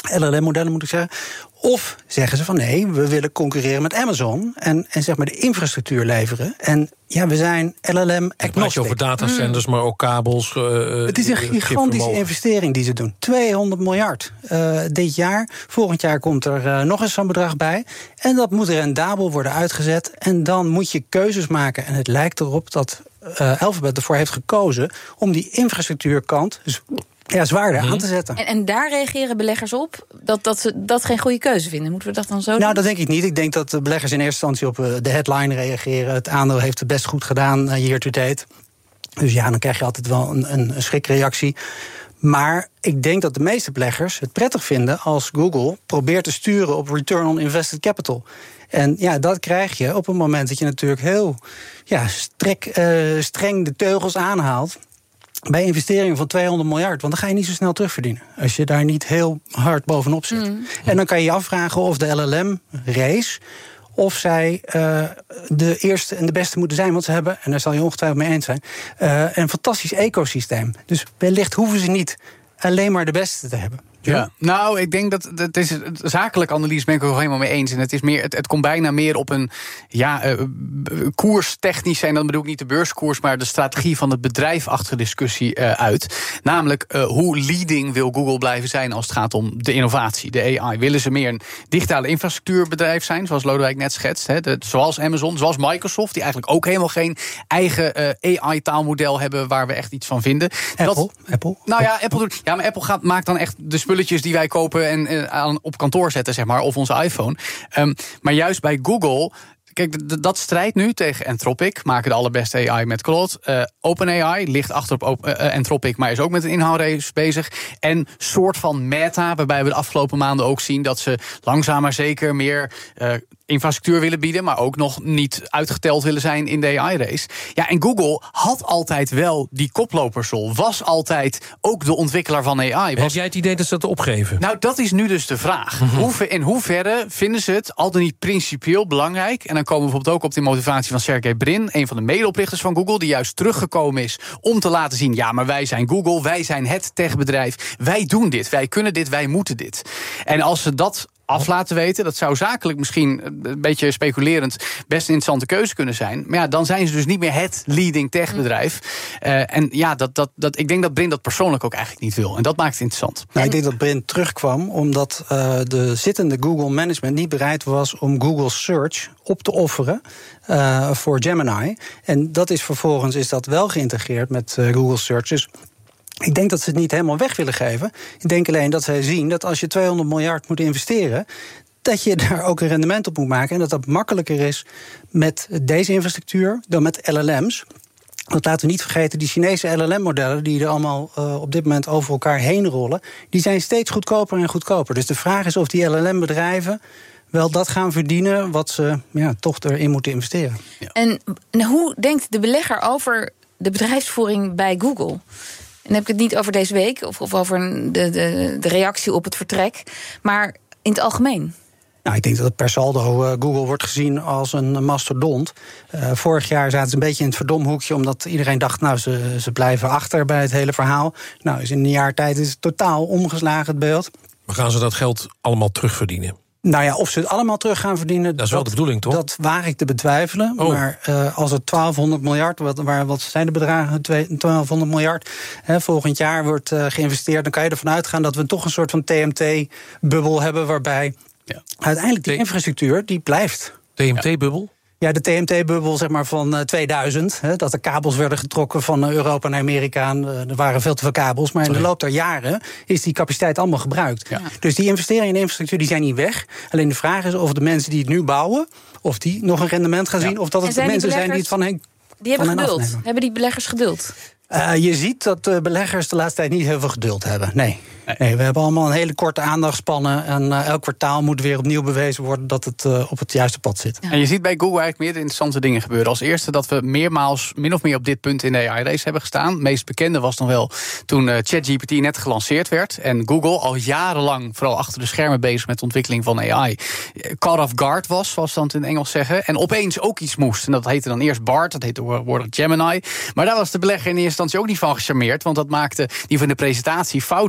L L M-modellen moet ik zeggen. Of zeggen ze van nee, we willen concurreren met Amazon en, en zeg maar de infrastructuur leveren. En ja, we zijn L L M-agnostic. Het over datacenters, mm. maar ook kabels. Uh, het is een gigantische investering die ze doen. tweehonderd miljard uh, dit jaar. Volgend jaar komt er uh, nog eens zo'n bedrag bij. En dat moet rendabel worden uitgezet. En dan moet je keuzes maken. En het lijkt erop dat uh, Alphabet ervoor heeft gekozen om die infrastructuurkant dus ja, zwaarder mm-hmm. aan te zetten. En, en daar reageren beleggers op dat, dat ze dat geen goede keuze vinden. Moeten we dat dan zo doen? Nou, dat denk ik niet. Ik denk dat de beleggers in eerste instantie op de headline reageren. Het aandeel heeft het best goed gedaan uh, year to date. Dus ja, dan krijg je altijd wel een, een schrikreactie. Maar ik denk dat de meeste beleggers het prettig vinden als Google probeert te sturen op return on invested capital. En ja, dat krijg je op het moment dat je natuurlijk heel ja, strek, uh, streng de teugels aanhaalt bij investeringen van tweehonderd miljard. Want dan ga je niet zo snel terugverdienen als je daar niet heel hard bovenop zit. Mm. En dan kan je je afvragen of de L L M-race of zij uh, de eerste en de beste moeten zijn. Want ze hebben, en daar zal je ongetwijfeld mee eens zijn, uh, een fantastisch ecosysteem. Dus wellicht hoeven ze niet alleen maar de beste te hebben. Ja, nou, ik denk dat het is een zakelijke analyse ben ik er nog helemaal mee eens. En het is meer, het, het komt bijna meer op een ja, uh, koerstechnisch, en dan bedoel ik niet de beurskoers, maar de strategie van het bedrijf achter de discussie uh, uit. Namelijk, uh, hoe leading wil Google blijven zijn als het gaat om de innovatie, de A I? Willen ze meer een digitale infrastructuurbedrijf zijn, zoals Lodewijk net schetst, hè, de, zoals Amazon, zoals Microsoft, die eigenlijk ook helemaal geen eigen uh, A I-taalmodel hebben waar we echt iets van vinden. Apple? Dat, Apple? Nou ja, Apple, ja, maar Apple gaat, maakt dan echt de spulletjes die wij kopen en uh, aan, op kantoor zetten, zeg maar, of onze iPhone. Um, maar juist bij Google, kijk, dat strijdt nu tegen Anthropic, maken de allerbeste A I met Claude. Uh, OpenAI ligt achter op uh, Anthropic, maar is ook met een inhoudrace bezig. En soort van Meta, waarbij we de afgelopen maanden ook zien dat ze langzaam maar zeker meer uh, infrastructuur willen bieden, maar ook nog niet uitgeteld willen zijn in de A I-race. Ja, en Google had altijd wel die koplopersrol, was altijd ook de ontwikkelaar van A I. Was... Heb jij het idee dat ze dat opgeven? Nou, dat is nu dus de vraag. Mm-hmm. Hoe, in hoeverre vinden ze het al dan niet principieel belangrijk? En dan komen we bijvoorbeeld ook op de motivatie van Sergey Brin, een van de medeoprichters van Google, die juist teruggekomen is om te laten zien, ja, maar wij zijn Google, wij zijn het techbedrijf, wij doen dit, wij kunnen dit, wij moeten dit. En als ze dat af laten weten, dat zou zakelijk misschien een beetje speculerend best een interessante keuze kunnen zijn. Maar ja, dan zijn ze dus niet meer het leading techbedrijf. Uh, en ja, dat, dat, dat, ik denk dat Brin dat persoonlijk ook eigenlijk niet wil. En dat maakt het interessant. Nou, ik denk dat Brin terugkwam omdat uh, de zittende Google management niet bereid was om Google Search op te offeren uh, voor Gemini. En dat is vervolgens is dat wel geïntegreerd met uh, Google Search. Dus ik denk dat ze het niet helemaal weg willen geven. Ik denk alleen dat zij zien dat als je tweehonderd miljard moet investeren, dat je daar ook een rendement op moet maken. En dat dat makkelijker is met deze infrastructuur dan met L L M's. Want laten we niet vergeten, die Chinese L L M-modellen die er allemaal uh, op dit moment over elkaar heen rollen, die zijn steeds goedkoper en goedkoper. Dus de vraag is of die L L M-bedrijven wel dat gaan verdienen wat ze ja, toch erin moeten investeren. Ja. En, en hoe denkt de belegger over de bedrijfsvoering bij Google? En dan heb ik het niet over deze week of, of over de, de, de reactie op het vertrek, maar in het algemeen. Nou, ik denk dat het per saldo uh, Google wordt gezien als een mastodont. Uh, vorig jaar zaten ze een beetje in het verdomhoekje, omdat iedereen dacht, nou, ze, ze blijven achter bij het hele verhaal. Nou, is in een jaar tijd is het totaal omgeslagen, het beeld. Maar gaan ze dat geld allemaal terugverdienen? Nou ja, of ze het allemaal terug gaan verdienen, dat is wel dat, de bedoeling, toch? Dat waag ik te betwijfelen. Oh. Maar uh, als het twaalfhonderd miljard, wat, waar, wat zijn de bedragen? twaalfhonderd miljard. Hè, volgend jaar wordt uh, geïnvesteerd. Dan kan je ervan uitgaan dat we toch een soort van T M T-bubbel hebben, waarbij ja. uiteindelijk die infrastructuur die blijft. T M T-bubbel? Ja, de T M T-bubbel zeg maar van uh, tweeduizend. Hè, dat de kabels werden getrokken van Europa naar Amerika. Uh, er waren veel te veel kabels. Maar in de loop der jaren is die capaciteit allemaal gebruikt. Ja. Dus die investeringen in de infrastructuur die zijn niet weg. Alleen de vraag is of de mensen die het nu bouwen, of die nog een rendement gaan ja. zien, of dat het de mensen zijn die het van hen Die hebben geduld. Afnemen. Hebben die beleggers geduld? Uh, je ziet dat de beleggers de laatste tijd niet heel veel geduld hebben. Nee. Nee, we hebben allemaal een hele korte aandachtspannen. En uh, elk kwartaal moet weer opnieuw bewezen worden dat het uh, op het juiste pad zit. Ja. En je ziet bij Google eigenlijk meerdere interessante dingen gebeuren. Als eerste dat we meermaals min of meer op dit punt in de A I-race hebben gestaan. Het meest bekende was nog wel toen uh, ChatGPT net gelanceerd werd. En Google al jarenlang vooral achter de schermen bezig met de ontwikkeling van A I. Caught off guard was, zoals ze dan in het Engels zeggen. En opeens ook iets moest. En dat heette dan eerst BART, dat heette tegenwoordig Gemini. Maar daar was de belegger in eerste instantie ook niet van gecharmeerd. Want dat maakte die van de presentatie fouten. En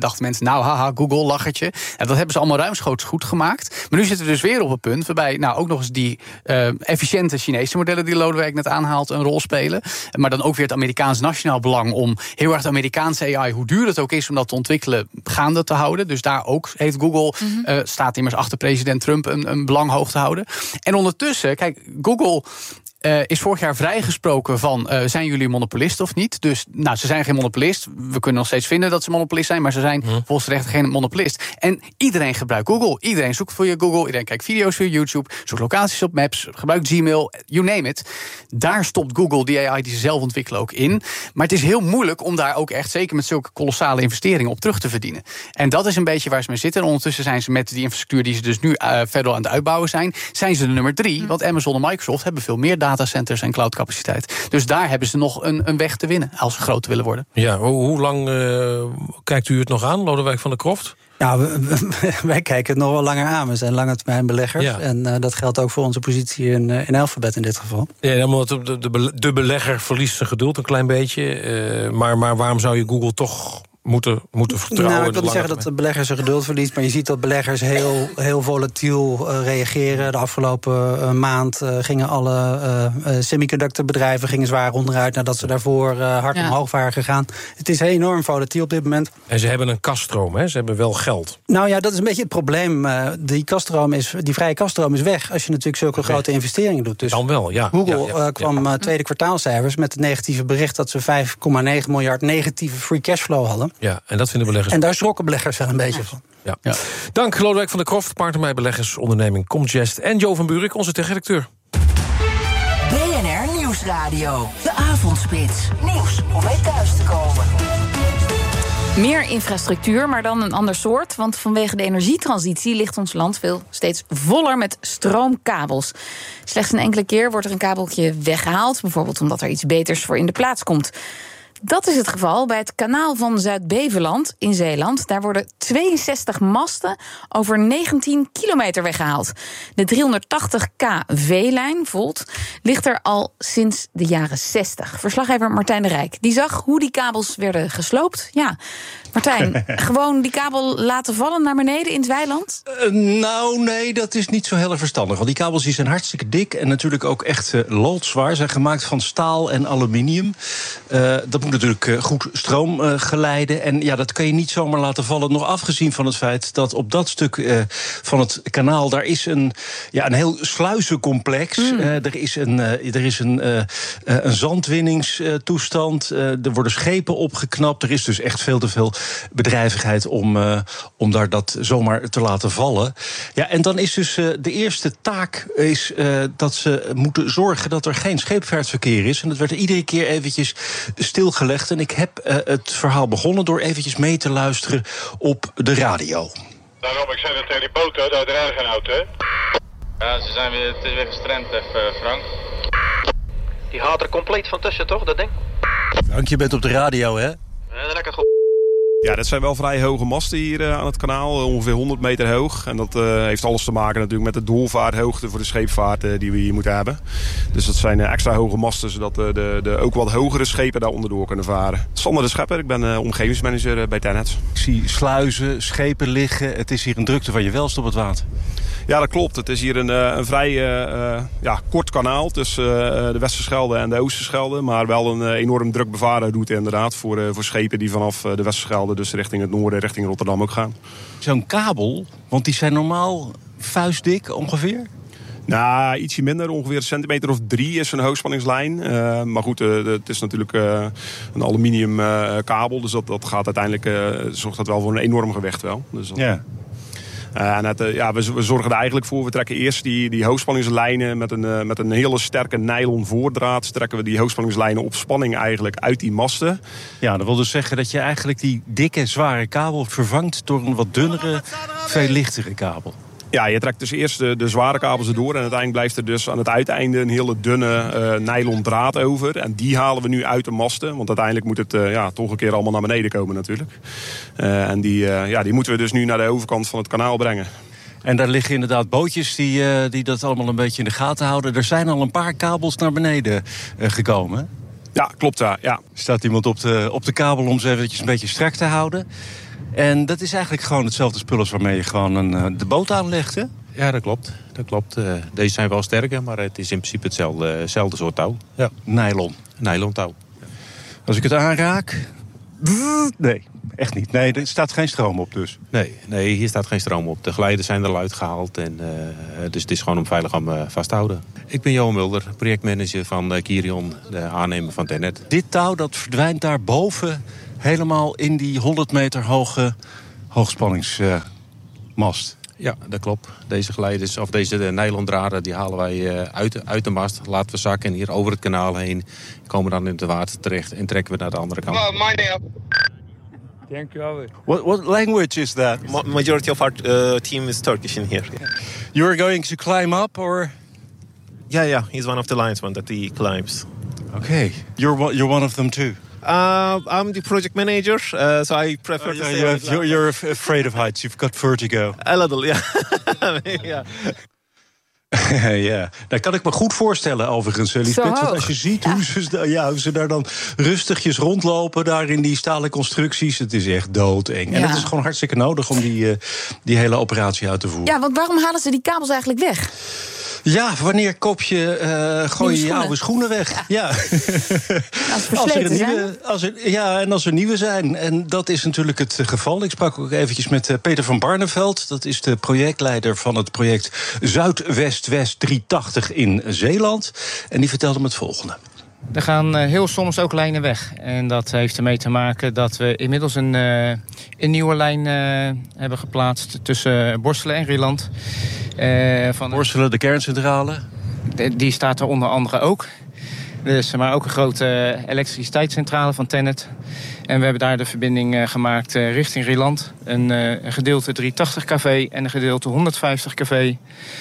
dachten mensen, nou haha, Google, lachertje. En dat hebben ze allemaal ruimschoots goed gemaakt. Maar nu zitten we dus weer op een punt waarbij nou ook nog eens die uh, efficiënte Chinese modellen die Lodewijk net aanhaalt een rol spelen. Maar dan ook weer het Amerikaans nationaal belang om heel erg de Amerikaanse A I, hoe duur het ook is om dat te ontwikkelen, gaande te houden. Dus daar ook heeft Google, mm-hmm. uh, staat immers achter president Trump, een, een belang hoog te houden. En ondertussen, kijk, Google Uh, is vorig jaar vrijgesproken van uh, zijn jullie monopolist of niet? Dus nou, ze zijn geen monopolist. We kunnen nog steeds vinden dat ze monopolist zijn, maar ze zijn hmm. volgens de rechter geen monopolist. En iedereen gebruikt Google. Iedereen zoekt voor je Google. Iedereen kijkt video's via YouTube. Zoekt locaties op Maps. Gebruikt Gmail. You name it. Daar stopt Google die A I die ze zelf ontwikkelen ook in. Maar het is heel moeilijk om daar ook echt, zeker met zulke kolossale investeringen, op terug te verdienen. En dat is een beetje waar ze mee zitten. En ondertussen zijn ze met die infrastructuur die ze dus nu uh, verder aan het uitbouwen zijn, zijn ze de nummer drie. Hmm. Want Amazon en Microsoft hebben veel meer data datacenters en cloudcapaciteit. Dus daar hebben ze nog een, een weg te winnen als ze groot willen worden. Ja, hoe, hoe lang uh, kijkt u het nog aan, Lodewijk van der Kroft? Ja, we, we, wij kijken het nog wel langer aan. We zijn lange termijn beleggers. Ja. En uh, dat geldt ook voor onze positie in, uh, in Alphabet in dit geval. Ja, omdat de, de, de belegger verliest zijn geduld een klein beetje. Uh, maar, maar waarom zou je Google toch moeten, moeten vertrouwen? Nou, ik wil niet zeggen dat de belegger zijn geduld verliest, maar je ziet dat beleggers heel, heel volatiel uh, reageren. De afgelopen uh, maand uh, gingen alle uh, uh, semiconductorbedrijven gingen zwaar onderuit nadat ze daarvoor uh, hard ja. omhoog waren gegaan. Het is enorm volatiel op dit moment. En ze hebben een kasstroom, hè? Ze hebben wel geld. Nou ja, dat is een beetje het probleem. Uh, die kasstroom is, die vrije kasstroom is weg als je natuurlijk zulke weg. grote investeringen doet. Dus dan wel, ja. Google ja, ja, uh, kwam ja. uh, tweede kwartaalcijfers met het negatieve bericht dat ze vijf komma negen miljard negatieve free cashflow hadden. Ja, en dat vinden beleggers. En daar schrokken beleggers wel een beetje van. Ja. Ja. Dank Lodewijk van der Kroft, partner bij beleggersonderneming Comgest. En Jo van Buurik, onze techredacteur. B N R Nieuwsradio. De Avondspits. Nieuws om mee thuis te komen. Meer infrastructuur, maar dan een ander soort. Want vanwege de energietransitie ligt ons land veel steeds voller met stroomkabels. Slechts een enkele keer wordt er een kabeltje weggehaald. Bijvoorbeeld omdat er iets beters voor in de plaats komt. Dat is het geval bij het kanaal van Zuid-Beveland in Zeeland. Daar worden tweeënzestig masten over negentien kilometer weggehaald. De driehonderdtachtig kV-lijn, volt, ligt er al sinds de jaren zestig. Verslaggever Martijn de Rijk, die zag hoe die kabels werden gesloopt. Ja, Martijn, gewoon die kabel laten vallen naar beneden in het weiland? Uh, nou, nee, dat is niet zo heel erg verstandig. Want die kabels die zijn hartstikke dik en natuurlijk ook echt uh, loodzwaar. Ze zijn gemaakt van staal en aluminium. Uh, dat moet natuurlijk uh, goed stroom uh, geleiden. En ja, dat kan je niet zomaar laten vallen. Nog afgezien van het feit dat op dat stuk uh, van het kanaal, daar is een, ja, een heel sluizencomplex. Mm. Uh, er is een, uh, er is een, uh, uh, een zandwinningstoestand. Uh, er worden schepen opgeknapt. Er is dus echt veel te veel bedrijvigheid om, uh, om daar dat zomaar te laten vallen. Ja, en dan is dus uh, de eerste taak is, uh, dat ze moeten zorgen dat er geen scheepvaartverkeer is. En dat werd er iedere keer eventjes stilgelegd. En ik heb uh, het verhaal begonnen door eventjes mee te luisteren op de radio. Daarom, ik zei dat tegen die boot, daar rijden geen auto, hè? Ja, ze zijn weer, het is weer gestrand, even, Frank. Die gaat er compleet van tussen, toch, dat ding? Frank, je bent op de radio, hè? Ja, lekker goed. Ja, dat zijn wel vrij hoge masten hier uh, aan het kanaal, ongeveer honderd meter hoog. En dat uh, heeft alles te maken natuurlijk met de doorvaarthoogte voor de scheepvaart uh, die we hier moeten hebben. Dus dat zijn uh, extra hoge masten, zodat uh, de, de ook wat hogere schepen daar onderdoor kunnen varen. Sander de Schepper, ik ben uh, omgevingsmanager uh, bij Tennet. Ik zie sluizen, schepen liggen. Het is hier een drukte van je welst op het water. Ja, dat klopt. Het is hier een, uh, een vrij uh, ja, kort kanaal tussen uh, de Westerschelde en de Oosterschelde. Maar wel een uh, enorm druk bevaren route inderdaad voor, uh, voor schepen die vanaf uh, de Westerschelde, dus richting het noorden, richting Rotterdam ook gaan. Zo'n kabel, want die zijn normaal vuistdik ongeveer? Nou, ietsje minder. Ongeveer een centimeter of drie is een hoogspanningslijn. Uh, maar goed, uh, het is natuurlijk uh, een aluminium uh, kabel. Dus dat, dat gaat uiteindelijk, uh, zorgt dat wel voor een enorm gewicht wel. Dus dat, ja. Uh, en het, uh, ja, we, we zorgen er eigenlijk voor. We trekken eerst die, die hoogspanningslijnen met een, uh, met een hele sterke nylon voordraad. Trekken we die hoogspanningslijnen op spanning eigenlijk uit die masten. Ja, dat wil dus zeggen dat je eigenlijk die dikke, zware kabel vervangt door een wat dunnere, veel lichtere kabel. Ja, je trekt dus eerst de, de zware kabels erdoor. En uiteindelijk blijft er dus aan het uiteinde een hele dunne uh, nylon draad over. En die halen we nu uit de masten. Want uiteindelijk moet het uh, ja, toch een keer allemaal naar beneden komen natuurlijk. Uh, en die, uh, ja, die moeten we dus nu naar de overkant van het kanaal brengen. En daar liggen inderdaad bootjes die, uh, die dat allemaal een beetje in de gaten houden. Er zijn al een paar kabels naar beneden uh, gekomen. Ja, klopt daar. Ja. Er staat iemand op de, op de kabel om ze eventjes een beetje strak te houden. En dat is eigenlijk gewoon hetzelfde spul als waarmee je gewoon een, de boot aanlegt, hè? Ja, dat klopt. Dat klopt. Uh, deze zijn wel sterker, maar het is in principe hetzelfde, hetzelfde soort touw. Ja, nylon. Nylon touw. Als ik het aanraak... Nee, echt niet. Nee, er staat geen stroom op dus. Nee, nee, hier staat geen stroom op. De geleiders zijn er al uitgehaald. En, uh, dus het is gewoon om veilig aan uh, vast te houden. Ik ben Johan Mulder, projectmanager van uh, Kirion, de aannemer van Tennet. Dit touw dat verdwijnt daar boven helemaal in die honderd meter hoge hoogspanningsmast. Uh, Ja, dat klopt. Deze geleiders, of deze nylondraden, die halen wij uh, uit, uit de mast, laten we zakken hier over het kanaal heen, komen dan in het water terecht en trekken we naar de andere kant. Thank you. What, what language is that? Ma- majority of our uh, team is Turkish in here. You're going to climb up, or? Yeah, yeah. He's one of the linesmen that he climbs. Okay, you're you're one of them too. Uh, I'm the project manager, uh, so I prefer oh, to yeah, say... You're, you're, you're afraid of heights, you've got vertigo. A little, yeah. yeah. Ja, dat kan ik me goed voorstellen overigens, Lisbeth. Want als je ziet ja. Hoe, ze, ja, hoe ze daar dan rustigjes rondlopen, daar in die stalen constructies, het is echt doodeng. Ja. En het is gewoon hartstikke nodig om die, uh, die hele operatie uit te voeren. Ja, want waarom halen ze die kabels eigenlijk weg? Ja, wanneer koop je, uh, gooi je je oude schoenen weg? Ja. ja. Als, als er nieuwe, als er, ja, en als er nieuwe zijn. En dat is natuurlijk het geval. Ik sprak ook eventjes met uh, Peter van Barneveld. Dat is de projectleider van het project Zuidwest-West driehonderdtachtig in Zeeland. En die vertelde me het volgende. Er gaan uh, heel soms ook lijnen weg. En dat heeft ermee te maken dat we inmiddels een, uh, een nieuwe lijn uh, hebben geplaatst tussen Borselen en Rieland. Uh, van Borselen, de kerncentrale? De, die staat er onder andere ook. Dus, maar ook een grote elektriciteitscentrale van Tennet. En we hebben daar de verbinding uh, gemaakt uh, richting Rieland. Een, uh, een gedeelte driehonderdtachtig kilowatt en een gedeelte honderdvijftig kilowatt.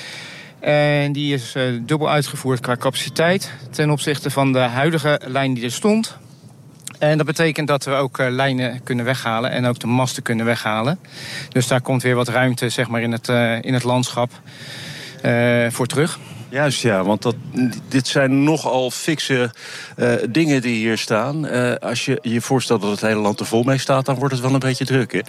En die is uh, dubbel uitgevoerd qua capaciteit ten opzichte van de huidige lijn die er stond. En dat betekent dat we ook uh, lijnen kunnen weghalen en ook de masten kunnen weghalen. Dus daar komt weer wat ruimte, zeg maar, in het, uh, in het landschap uh, voor terug. Juist, ja, want dat, dit zijn nogal fikse uh, dingen die hier staan. Uh, als je je voorstelt dat het hele land er vol mee staat, dan wordt het wel een beetje druk, hè?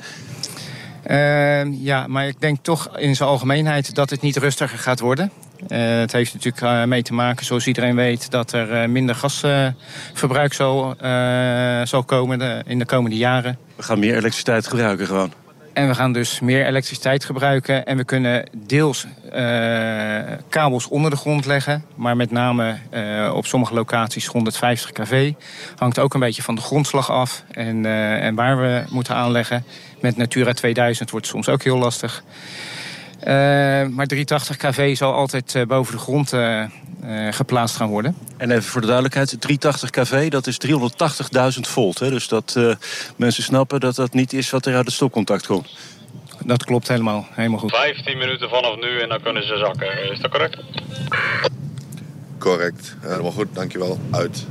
Uh, ja, maar ik denk toch in zijn algemeenheid dat het niet rustiger gaat worden. Uh, het heeft natuurlijk uh, mee te maken, zoals iedereen weet, dat er uh, minder gasverbruik uh, zal, uh, zal komen de, in de komende jaren. We gaan meer elektriciteit gebruiken gewoon. En we gaan dus meer elektriciteit gebruiken. En we kunnen deels uh, kabels onder de grond leggen. Maar met name uh, op sommige locaties honderdvijftig kilowatt. Hangt ook een beetje van de grondslag af. En, uh, en waar we moeten aanleggen. Met Natura tweeduizend wordt het soms ook heel lastig. Uh, maar driehonderdtachtig kilowatt zal altijd uh, boven de grond uh, uh, geplaatst gaan worden. En even voor de duidelijkheid, driehonderdtachtig kilowatt, dat is driehonderdtachtigduizend volt. Hè? Dus dat uh, mensen snappen dat dat niet is wat er uit het stopcontact komt. Dat klopt helemaal, helemaal goed. vijftien minuten vanaf nu en dan kunnen ze zakken. Is dat correct? Correct, helemaal goed, dankjewel. Uit.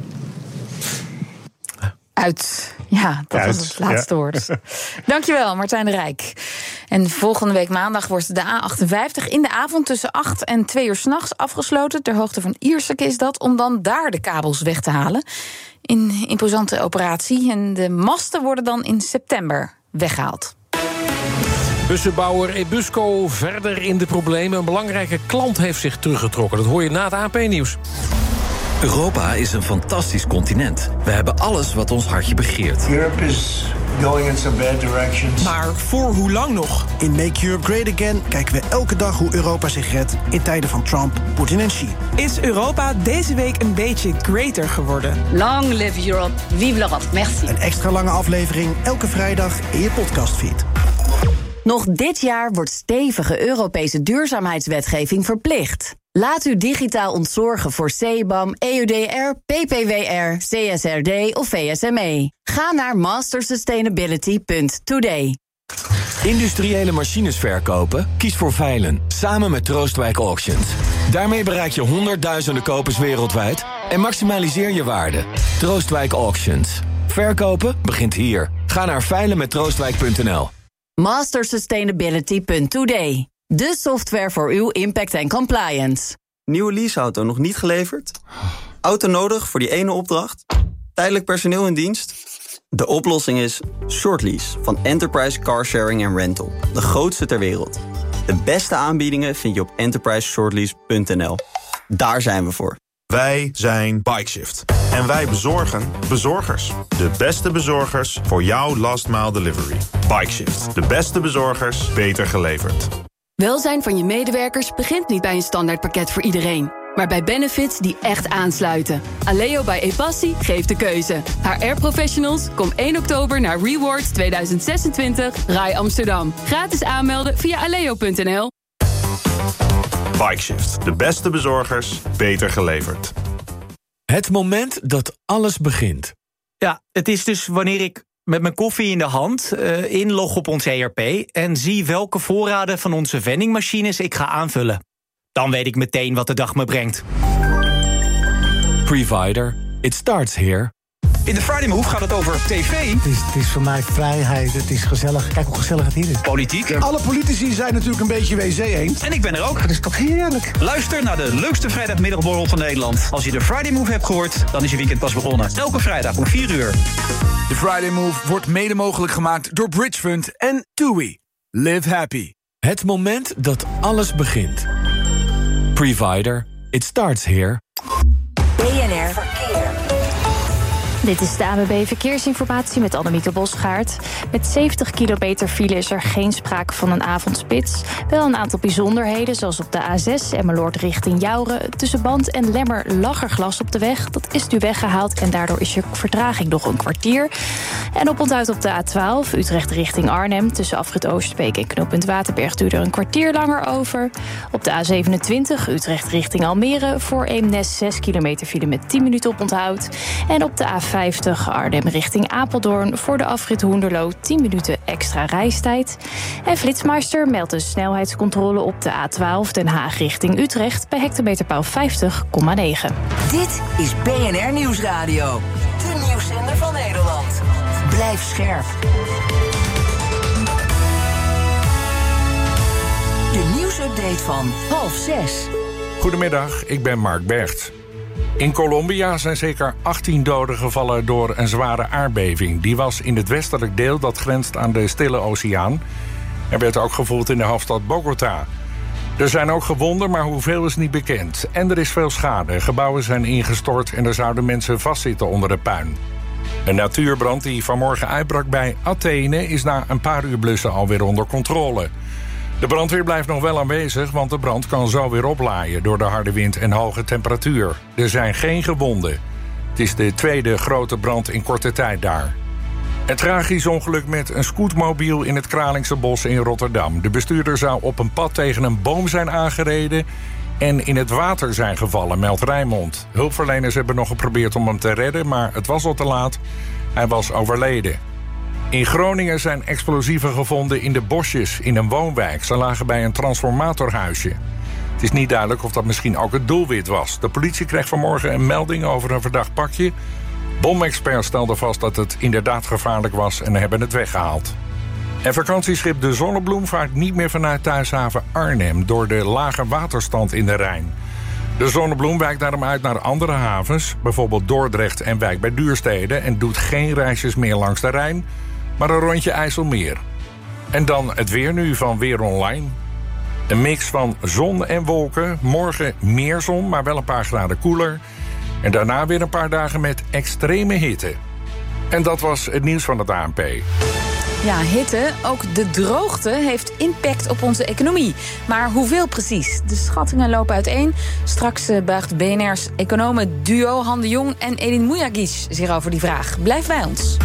Uit. Ja, dat Uit. was het laatste ja. woord. Dankjewel, Martijn de Rijk. En volgende week maandag wordt de A achtenvijftig in de avond tussen acht en twee uur 's nachts afgesloten. Ter hoogte van Ierseke is dat, om dan daar de kabels weg te halen. Een imposante operatie. En de masten worden dan in september weggehaald. Bussenbouwer Ebusco verder in de problemen. Een belangrijke klant heeft zich teruggetrokken. Dat hoor je na het A N P-nieuws. Europa is een fantastisch continent. We hebben alles wat ons hartje begeert. Europe is going in some bad directions. Maar voor hoe lang nog? In Make Europe Great Again kijken we elke dag hoe Europa zich redt in tijden van Trump, Poetin en Xi. Is Europa deze week een beetje greater geworden? Long live Europe, vive l'Europe, merci. Een extra lange aflevering elke vrijdag in je podcastfeed. Nog dit jaar wordt stevige Europese duurzaamheidswetgeving verplicht. Laat u digitaal ontzorgen voor C B A M, E U D R, P P W R, C S R D of V S M E. Ga naar master sustainability punt today. Industriële machines verkopen? Kies voor Veilen, samen met Troostwijk Auctions. Daarmee bereik je honderdduizenden kopers wereldwijd en maximaliseer je waarde. Troostwijk Auctions. Verkopen begint hier. Ga naar veilen met troostwijk punt n l. master sustainability punt today. De software voor uw impact en compliance. Nieuwe leaseauto nog niet geleverd? Auto nodig voor die ene opdracht? Tijdelijk personeel in dienst? De oplossing is Shortlease van Enterprise Car Sharing and Rental. De grootste ter wereld. De beste aanbiedingen vind je op enterprise shortlease punt n l. Daar zijn we voor. Wij zijn Bikeshift. En wij bezorgen bezorgers. De beste bezorgers voor jouw last mile delivery. Bikeshift. De beste bezorgers, beter geleverd. Welzijn van je medewerkers begint niet bij een standaardpakket voor iedereen, maar bij benefits die echt aansluiten. Aleo bij ePassie geeft de keuze. H R-professionals, kom één oktober naar Rewards tweeduizend zesentwintig Rai Amsterdam. Gratis aanmelden via aleo punt n l. Bikeshift. De beste bezorgers, beter geleverd. Het moment dat alles begint. Ja, het is dus wanneer ik met mijn koffie in de hand uh, inlog op ons E R P en zie welke voorraden van onze vendingmachines ik ga aanvullen. Dan weet ik meteen wat de dag me brengt. Provider. It starts here. In de Friday Move gaat het over tv. Het is, het is voor mij vrijheid, het is gezellig. Kijk hoe gezellig het hier is. Politiek. Alle politici zijn natuurlijk een beetje W C eens. En ik ben er ook. Dat is toch heerlijk. Luister naar de leukste vrijdagmiddagborrel van Nederland. Als je de Friday Move hebt gehoord, dan is je weekend pas begonnen. Elke vrijdag om vier uur. De Friday Move wordt mede mogelijk gemaakt door Bridgefund en TUI. Live happy. Het moment dat alles begint. Provider. It starts here. B N R Verkeer. Dit is de A N W B Verkeersinformatie met Annemieke Bosgaard. Met zeventig kilometer file is er geen sprake van een avondspits. Wel een aantal bijzonderheden, zoals op de A zes Emmeloord richting Jouren. Tussen Band en Lemmer lag er glas op de weg. Dat is nu weggehaald en daardoor is je vertraging nog een kwartier. En op onthoud op de A twaalf Utrecht richting Arnhem. Tussen afrit Oosterbeek en knooppunt Waterberg duurde er een kwartier langer over. Op de A zevenentwintig Utrecht richting Almere. Voor Eemnes zes kilometer file met tien minuten op onthoud. En op de A vijftig Arnhem richting Apeldoorn. Voor de afrit Hoenderloo tien minuten extra reistijd. En Flitsmeister meldt een snelheidscontrole op de A twaalf Den Haag richting Utrecht bij hectometerpaal vijftig komma negen. Dit is B N R Nieuwsradio. De nieuwszender van Nederland. Blijf scherp. De nieuwsupdate van half zes. Goedemiddag, ik ben Mark Bergt. In Colombia zijn zeker achttien doden gevallen door een zware aardbeving. Die was in het westelijk deel dat grenst aan de Stille Oceaan. Er werd ook gevoeld in de hoofdstad Bogota. Er zijn ook gewonden, maar hoeveel is niet bekend. En er is veel schade. Gebouwen zijn ingestort en er zouden mensen vastzitten onder de puin. Een natuurbrand die vanmorgen uitbrak bij Athene is na een paar uur blussen alweer onder controle. De brandweer blijft nog wel aanwezig, want de brand kan zo weer oplaaien door de harde wind en hoge temperatuur. Er zijn geen gewonden. Het is de tweede grote brand in korte tijd daar. Een tragisch ongeluk met een scootmobiel in het Kralingse bos in Rotterdam. De bestuurder zou op een pad tegen een boom zijn aangereden en in het water zijn gevallen, meldt Rijnmond. Hulpverleners hebben nog geprobeerd om hem te redden, maar het was al te laat. Hij was overleden. In Groningen zijn explosieven gevonden in de bosjes in een woonwijk. Ze lagen bij een transformatorhuisje. Het is niet duidelijk of dat misschien ook het doelwit was. De politie kreeg vanmorgen een melding over een verdacht pakje. Bomexperts stelden vast dat het inderdaad gevaarlijk was en hebben het weggehaald. En vakantieschip De Zonnebloem vaart niet meer vanuit thuishaven Arnhem door de lage waterstand in de Rijn. De Zonnebloem wijkt daarom uit naar andere havens, bijvoorbeeld Dordrecht en Wijk bij Duurstede, en doet geen reisjes meer langs de Rijn, maar een rondje IJsselmeer. En dan het weer nu van Weer Online. Een mix van zon en wolken. Morgen meer zon, maar wel een paar graden koeler. En daarna weer een paar dagen met extreme hitte. En dat was het nieuws van het A N P. Ja, hitte, ook de droogte, heeft impact op onze economie. Maar hoeveel precies? De schattingen lopen uiteen. Straks buigt B N R's economen duo Han de Jong en Edin Mujagic zich over die vraag. Blijf bij ons.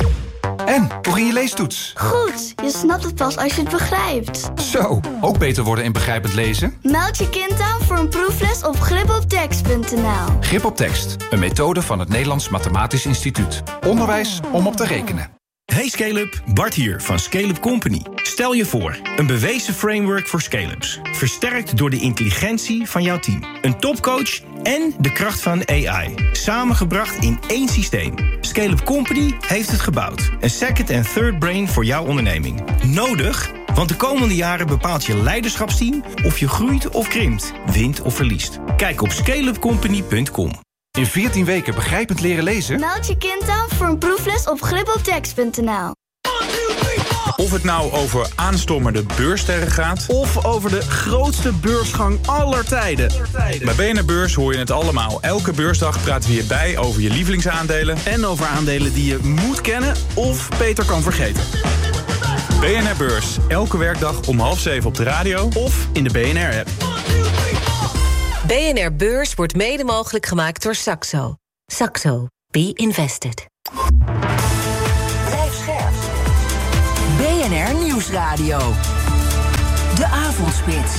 En, hoe ging je leestoets? Goed, je snapt het pas als je het begrijpt. Zo, ook beter worden in begrijpend lezen? Meld je kind aan voor een proefles op grip op tekst punt n l. Grip op tekst, een methode van het Nederlands Mathematisch Instituut. Onderwijs om op te rekenen. Hey Scale-up, Bart hier van Scale-up Company. Stel je voor, een bewezen framework voor scale-ups. Versterkt door de intelligentie van jouw team. Een topcoach en de kracht van A I. Samengebracht in één systeem. Scale-up Company heeft het gebouwd. Een second en third brain voor jouw onderneming. Nodig, want de komende jaren bepaalt je leiderschapsteam of je groeit of krimpt, wint of verliest. Kijk op scale up company punt com. In veertien weken begrijpend leren lezen? Meld je kind aan voor een proefles op grip op tekst punt n l. Of het nou over aanstommerde beurssterren gaat, Of over de grootste beursgang aller tijden. bij B N R Beurs hoor je het allemaal. Elke beursdag praten we je bij over je lievelingsaandelen. En over aandelen die je moet kennen of beter kan vergeten. B N R Beurs, elke werkdag om half zeven op de radio Of in de B N R-app. B N R Beurs wordt mede mogelijk gemaakt door Saxo. Saxo. Be invested. Blijf scherp. B N R Nieuwsradio. De Avondspits.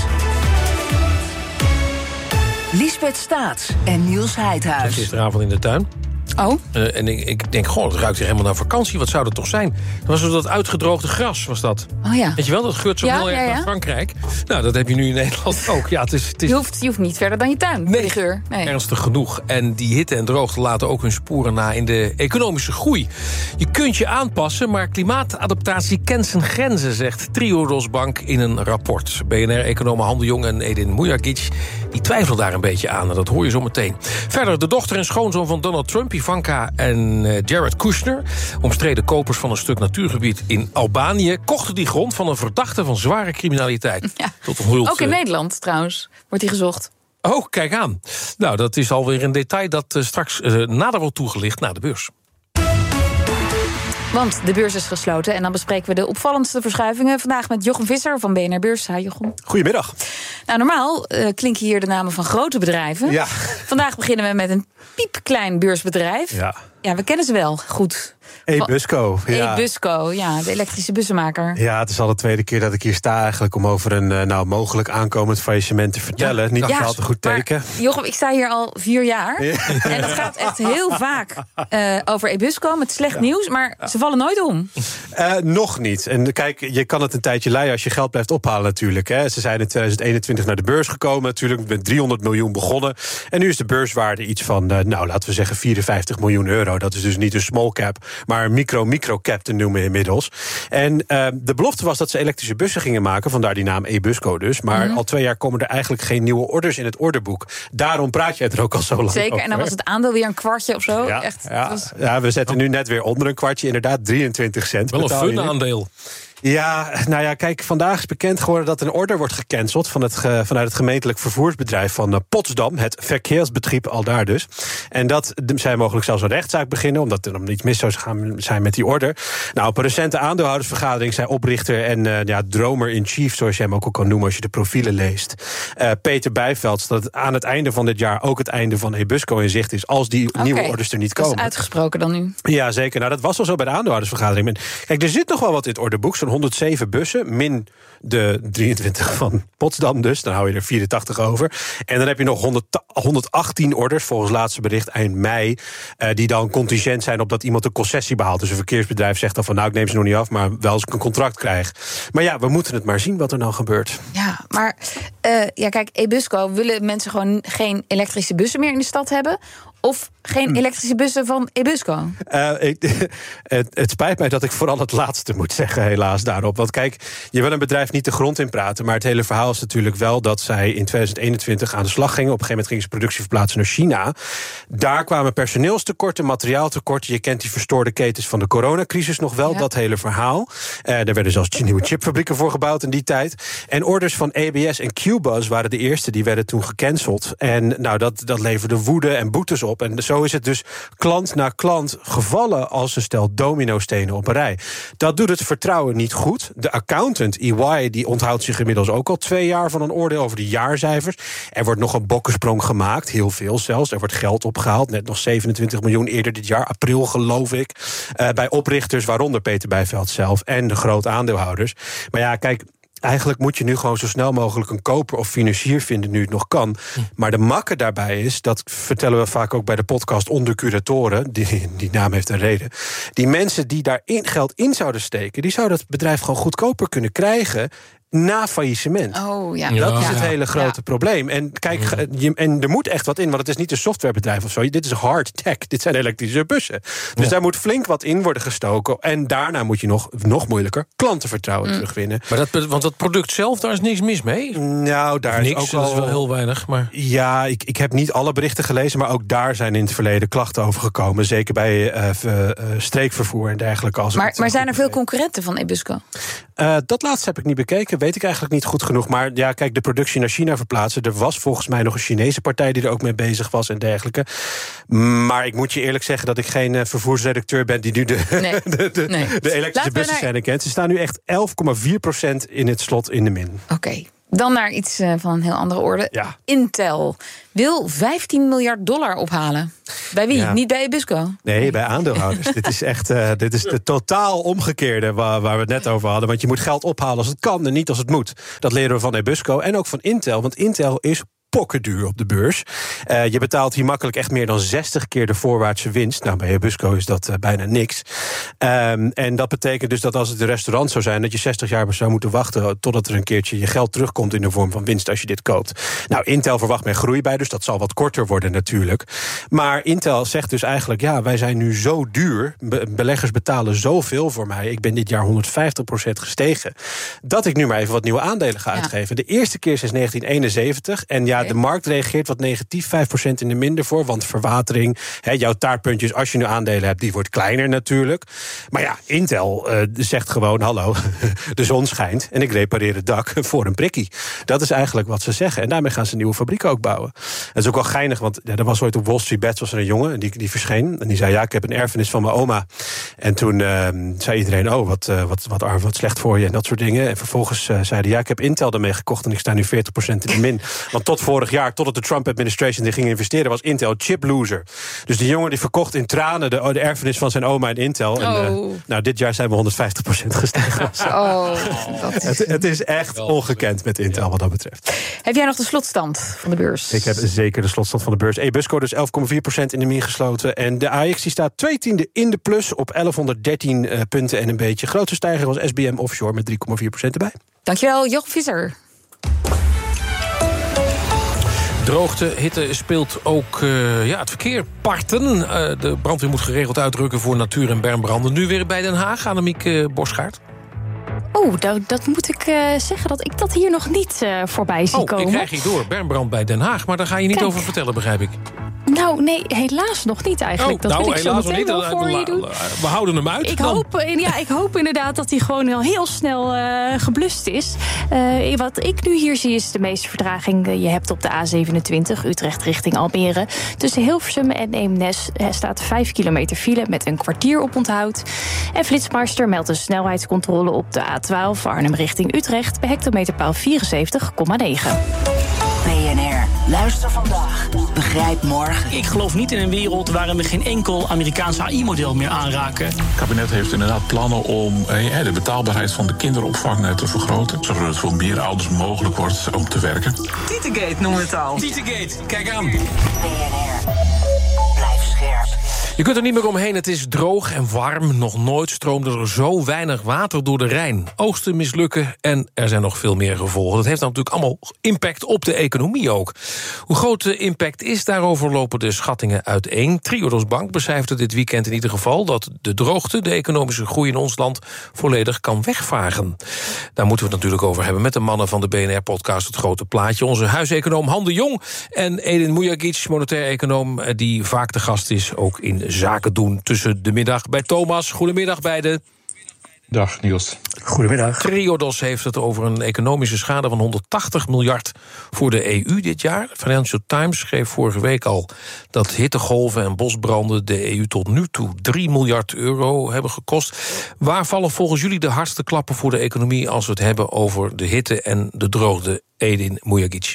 Liesbeth Staats en Niels Heidhuis. Gisteravond in de tuin. Oh. Uh, en ik, ik denk, goh, het ruikt hier helemaal naar vakantie. Wat zou dat toch zijn? Dat was zo dat uitgedroogde gras, was dat. Oh ja. Weet je wel, dat geurt zo Ja, heel ja, erg ja. naar Frankrijk. Nou, dat heb je nu in Nederland ook. Ja, het is, het is Je, hoeft, je hoeft niet verder dan je tuin. Nee. Die geur. Nee. ernstig genoeg. En die hitte en droogte laten ook hun sporen na in de economische groei. Je kunt je aanpassen, maar klimaatadaptatie kent zijn grenzen, zegt Triodos Bank in een rapport. B N R-economen Han de Jong en Edin Mujagic die twijfelen daar een beetje aan. En dat hoor je zo meteen. Verder de dochter en schoonzoon van Donald Trump, Ivanka en Jared Kushner, omstreden kopers van een stuk natuurgebied in Albanië, kochten die grond van een verdachte van zware criminaliteit. Ja. Tot onthuld, Ook in uh, Nederland trouwens wordt hij gezocht. Oh, kijk aan. Nou, dat is alweer een detail dat uh, straks uh, nader wordt toegelicht na de beurs. Want de beurs is gesloten en dan bespreken we de opvallendste verschuivingen. Vandaag met Jochem Visser van B N R Beurs. Hi Jochem. Goedemiddag. Nou, normaal uh, klinken hier de namen van grote bedrijven. Ja. Vandaag beginnen we met een piepklein beursbedrijf. Ja. Ja, we kennen ze wel goed. Ebusco. Ja. Ebusco, ja, de elektrische bussenmaker. Ja, het is al de tweede keer dat ik hier sta eigenlijk om over een uh, nou, mogelijk aankomend faillissement te vertellen. Ja. Niet ja, altijd een goed teken. Maar, Jochem, ik sta hier al vier jaar. Ja. En dat gaat echt heel vaak uh, over Ebusco met slecht ja. nieuws. Maar ja. ze vallen nooit om. Uh, nog niet. En kijk, je kan het een tijdje leiden als je geld blijft ophalen natuurlijk. Hè. Ze zijn in twintig eenentwintig naar de beurs gekomen. Natuurlijk met driehonderd miljoen begonnen. En nu is de beurswaarde iets van, uh, nou laten we zeggen vierenvijftig miljoen euro. Dat is dus niet een small cap, maar een micro-micro-cap te noemen inmiddels. En uh, de belofte was dat ze elektrische bussen gingen maken, vandaar die naam Ebusco dus. Maar mm-hmm. al twee jaar komen er eigenlijk geen nieuwe orders in het orderboek. Daarom praat je er ook al zo lang Zeker, over. En dan was het aandeel weer een kwartje of zo. Ja, Echt, ja, was... ja, we zetten nu net weer onder een kwartje, inderdaad drieëntwintig cent. Wel een fun aandeel. Ja, nou ja, kijk, vandaag is bekend geworden dat een order wordt gecanceld van het ge, vanuit het gemeentelijk vervoersbedrijf van uh, Potsdam, het Verkeersbetrieb aldaar dus. En dat zij mogelijk zelfs een rechtszaak beginnen, omdat er dan iets mis zou gaan zijn met die order. Nou, op een recente aandeelhoudersvergadering zei oprichter en uh, ja, dromer in chief, zoals je hem ook al kan noemen als je de profielen leest, uh, Peter Bijvelds, dat het aan het einde van dit jaar ook het einde van Ebusco in zicht is, als die okay, nieuwe orders er niet komen. Dat is uitgesproken dan nu. Ja, zeker. Nou, dat was al zo bij de aandeelhoudersvergadering. Maar, kijk, er zit nog wel wat in het orderboek, zo'n honderdzeven bussen, min de drieëntwintig van Potsdam dus. Dan hou je er vierentachtig over. En dan heb je nog honderd, honderdachttien orders, volgens laatste bericht eind mei, uh, die dan contingent zijn op dat iemand een concessie behaalt. Dus een verkeersbedrijf zegt dan van, nou, ik neem ze nog niet af, maar wel als ik een contract krijg. Maar ja, we moeten het maar zien wat er nou gebeurt. Ja, maar uh, ja, kijk, Ebusco, willen mensen gewoon geen elektrische bussen meer in de stad hebben? Of geen elektrische bussen van Ebusco? Uh, ik, het, het spijt mij dat ik vooral het laatste moet zeggen, helaas, daarop. Want kijk, je wil een bedrijf niet de grond in praten, maar het hele verhaal is natuurlijk wel dat zij in twintig eenentwintig aan de slag gingen. Op een gegeven moment gingen ze productie verplaatsen naar China. Daar kwamen personeelstekorten, materiaaltekorten. Je kent die verstoorde ketens van de coronacrisis nog wel, ja. Dat hele verhaal. Uh, daar werden zelfs nieuwe chipfabrieken voor gebouwd in die tijd. En orders van A B S en Q-Bus waren de eerste, die werden toen gecanceld. En nou, dat, dat leverde woede en boetes op. En zo is het dus klant na klant gevallen als een stel dominostenen op een rij. Dat doet het vertrouwen niet goed. De accountant E Y die onthoudt zich inmiddels ook al twee jaar van een oordeel over de jaarcijfers. Er wordt nog een bokkensprong gemaakt, heel veel zelfs. Er wordt geld opgehaald, net nog zevenentwintig miljoen eerder dit jaar, april geloof ik. Uh, bij oprichters, waaronder Peter Bijvelds zelf en de grote aandeelhouders. Maar ja, kijk, eigenlijk moet je nu gewoon zo snel mogelijk een koper of financier vinden, nu het nog kan. Maar de makke daarbij is, dat vertellen we vaak ook bij de podcast Onder Curatoren, die, die naam heeft een reden. Die mensen die daar in geld in zouden steken, die zouden het bedrijf gewoon goedkoper kunnen krijgen. na faillissement. Oh, ja. Dat ja. is het hele grote ja. probleem. En kijk, je, en er moet echt wat in, want het is niet een softwarebedrijf of zo. Dit is hard tech. Dit zijn elektrische bussen. Dus ja. daar moet flink wat in worden gestoken. En daarna moet je nog, nog moeilijker klantenvertrouwen mm. terugwinnen. Maar dat, want dat product zelf, daar is niks mis mee? Nou, daar niks, is ook dat al, is wel heel weinig. Maar... Ja, ik, ik heb niet alle berichten gelezen, maar ook daar zijn in het verleden klachten over gekomen. Zeker bij uh, uh, streekvervoer en dergelijke. Als maar maar zijn er veel concurrenten van Ebusco? Uh, dat laatste heb ik niet bekeken, weet ik eigenlijk niet goed genoeg. Maar ja, kijk, de productie naar China verplaatsen. Er was volgens mij nog een Chinese partij die er ook mee bezig was en dergelijke. Maar ik moet je eerlijk zeggen dat ik geen uh, vervoersredacteur ben die nu de, nee. de, de, nee. de elektrische bussen zijn en kent. Ze staan nu echt elf komma vier procent in het slot in de min. Oké. Okay. Dan naar iets uh, van een heel andere orde. Ja. Intel wil vijftien miljard dollar ophalen. Bij wie? Ja. Niet bij Ebusco? Nee, bij aandeelhouders. Dit is echt uh, dit is de totaal omgekeerde waar, waar we het net over hadden. Want je moet geld ophalen als het kan en niet als het moet. Dat leren we van Ebusco en ook van Intel. Want Intel is pokkenduur op de beurs. Uh, je betaalt hier makkelijk echt meer dan zestig keer de voorwaartse winst. Nou, bij Ebusco is dat uh, bijna niks. Um, en dat betekent dus dat als het een restaurant zou zijn, dat je zestig jaar zou moeten wachten totdat er een keertje je geld terugkomt in de vorm van winst als je dit koopt. Nou, Intel verwacht men groei bij, dus dat zal wat korter worden natuurlijk. Maar Intel zegt dus eigenlijk, ja, wij zijn nu zo duur, be- beleggers betalen zoveel voor mij, ik ben dit jaar honderdvijftig procent gestegen, dat ik nu maar even wat nieuwe aandelen ga ja. uitgeven. De eerste keer sinds negentien eenenzeventig. En ja, de markt reageert wat negatief, vijf procent in de minder voor, want verwatering, he, jouw taartpuntjes, als je nu aandelen hebt, die wordt kleiner natuurlijk. Maar ja, Intel uh, zegt gewoon, hallo, de zon schijnt en ik repareer het dak voor een prikkie. Dat is eigenlijk wat ze zeggen. En daarmee gaan ze een nieuwe fabriek ook bouwen. Het is ook wel geinig, want ja, er was ooit op Wall Street Bets was er een jongen, die, die verscheen, en die zei, ja, ik heb een erfenis van mijn oma. En toen uh, zei iedereen, oh, wat, uh, wat, wat arm, wat slecht voor je en dat soort dingen. En vervolgens uh, zeiden, ja, ik heb Intel ermee gekocht en ik sta nu veertig procent in de min. Want tot vorig jaar, totdat de Trump-administration die ging investeren, was Intel chip loser. Dus die jongen die verkocht in tranen de, de erfenis van zijn oma en Intel. Oh. En, uh, nou, dit jaar zijn we honderdvijftig procent gestegen. Oh, dat is... het, het is echt ongekend met Intel wat dat betreft. Heb jij nog de slotstand van de beurs? Ik heb zeker de slotstand van de beurs. Ebusco dus elf komma vier procent in de min gesloten. En de A X die staat twee tiende in de plus op elfhonderddertien uh, punten en een beetje. Grootste stijger was S B M Offshore met drie komma vier procent erbij. Dankjewel, Joch Visser. Droogte, hitte speelt ook uh, ja, het verkeer parten. Uh, de brandweer moet geregeld uitrukken voor natuur- en bermbranden. Nu weer bij Den Haag, Annemiek uh, Bosschaert. Oh, dat, dat moet ik uh, zeggen dat ik dat hier nog niet uh, voorbij zie oh, komen. Ik krijg hier door, bermbrand bij Den Haag. Maar daar ga je niet Kijk. over vertellen, begrijp ik. Nou, nee, helaas nog niet eigenlijk. Oh, dat nou, wil ik zo helaas meteen nog wel niet. voor La, je doen. la, we houden hem uit. Ik dan. hoop, ja, ik hoop inderdaad dat hij gewoon al heel snel uh, geblust is. Uh, wat ik nu hier zie is de meeste vertraging. Uh, je hebt op de A zevenentwintig, Utrecht richting Almere. Tussen Hilversum en Eemnes uh, staat vijf kilometer file met een kwartier op onthoud. En Flitsmeister meldt een snelheidscontrole op de A twaalf, Arnhem richting Utrecht, bij hectometerpaal vierenzeventig komma negen. B N R, luister vandaag, begrijp morgen. Ik geloof niet in een wereld waarin we geen enkel Amerikaans A I-model meer aanraken. Het kabinet heeft inderdaad plannen om eh, de betaalbaarheid van de kinderopvang te vergroten. Zodat het voor meer ouders mogelijk wordt om te werken. Tietegate noemen we het al. Tietegate, kijk aan. B N R, blijf scherp. Je kunt er niet meer omheen, het is droog en warm. Nog nooit stroomde er zo weinig water door de Rijn. Oogsten mislukken en er zijn nog veel meer gevolgen. Dat heeft natuurlijk allemaal impact op de economie ook. Hoe groot de impact is, daarover lopen de schattingen uiteen. Triodos Bank becijferde dit weekend in ieder geval dat de droogte de economische groei in ons land volledig kan wegvagen. Daar moeten we het natuurlijk over hebben met de mannen van de B N R-podcast Het Grote Plaatje. Onze huiseconoom Han de Jong en Edin Mujagic, monetair econoom, die vaak de gast is, ook in Zaken doen tussen de middag bij Thomas. Goedemiddag beiden. Dag Niels. Goedemiddag. Triodos heeft het over een economische schade van honderdtachtig miljard voor de E U dit jaar. Financial Times schreef vorige week al dat hittegolven en bosbranden de E U tot nu toe drie miljard euro hebben gekost. Waar vallen volgens jullie de hardste klappen voor de economie als we het hebben over de hitte en de droogte? Edin Mujagic.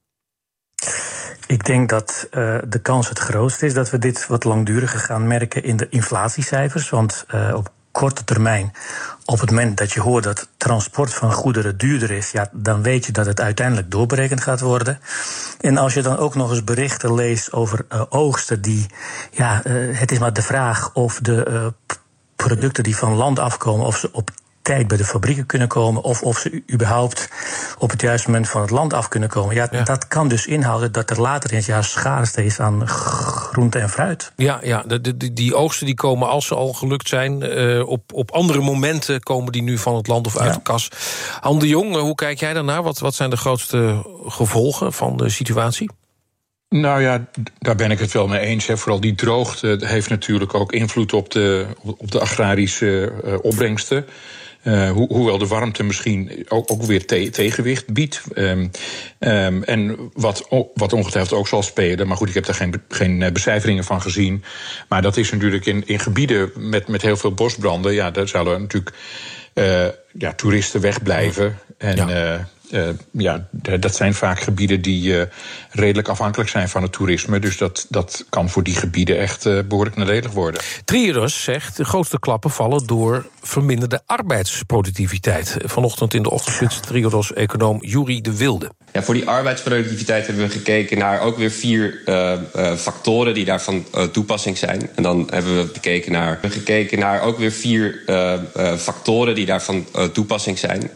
Ik denk dat uh, de kans het grootst is dat we dit wat langduriger gaan merken in de inflatiecijfers. Want uh, op korte termijn, op het moment dat je hoort dat transport van goederen duurder is, ja, dan weet je dat het uiteindelijk doorberekend gaat worden. En als je dan ook nog eens berichten leest over uh, oogsten die, ja, uh, het is maar de vraag of de uh, producten die van land afkomen, of ze op tijd bij de fabrieken kunnen komen, of of ze überhaupt op het juiste moment van het land af kunnen komen. Ja, ja. Dat kan dus inhouden dat er later in het jaar schaarste is aan groente en fruit. Ja, ja de, de, die oogsten die komen, als ze al gelukt zijn, uh, op, op andere momenten komen die nu van het land of uit ja. de kas. Han de Jong, hoe kijk jij daarnaar? Wat, wat zijn de grootste gevolgen van de situatie? Nou ja, daar ben ik het wel mee eens. Hè. Vooral die droogte heeft natuurlijk ook invloed op de, op de agrarische uh, opbrengsten. Uh, ho- hoewel de warmte misschien ook, ook weer te- tegenwicht biedt. Um, um, en wat, wat ongetwijfeld ook zal spelen. Maar goed, ik heb daar geen, geen becijferingen van gezien. Maar dat is natuurlijk in, in gebieden met, met heel veel bosbranden. Ja, daar zullen natuurlijk uh, ja, toeristen wegblijven. En ja. Uh, Uh, ja, dat zijn vaak gebieden die uh, redelijk afhankelijk zijn van het toerisme. Dus dat, dat kan voor die gebieden echt uh, behoorlijk nadelig worden. Triodos zegt de grootste klappen vallen door verminderde arbeidsproductiviteit. Vanochtend in de ochtendspits Triodos-econoom Juri de Wilde. Ja, voor die arbeidsproductiviteit hebben we gekeken naar ook weer vier uh, uh, factoren die daarvan uh, toepassing zijn. En dan hebben we gekeken naar, gekeken naar ook weer vier uh, uh, factoren die daarvan uh, toepassing zijn.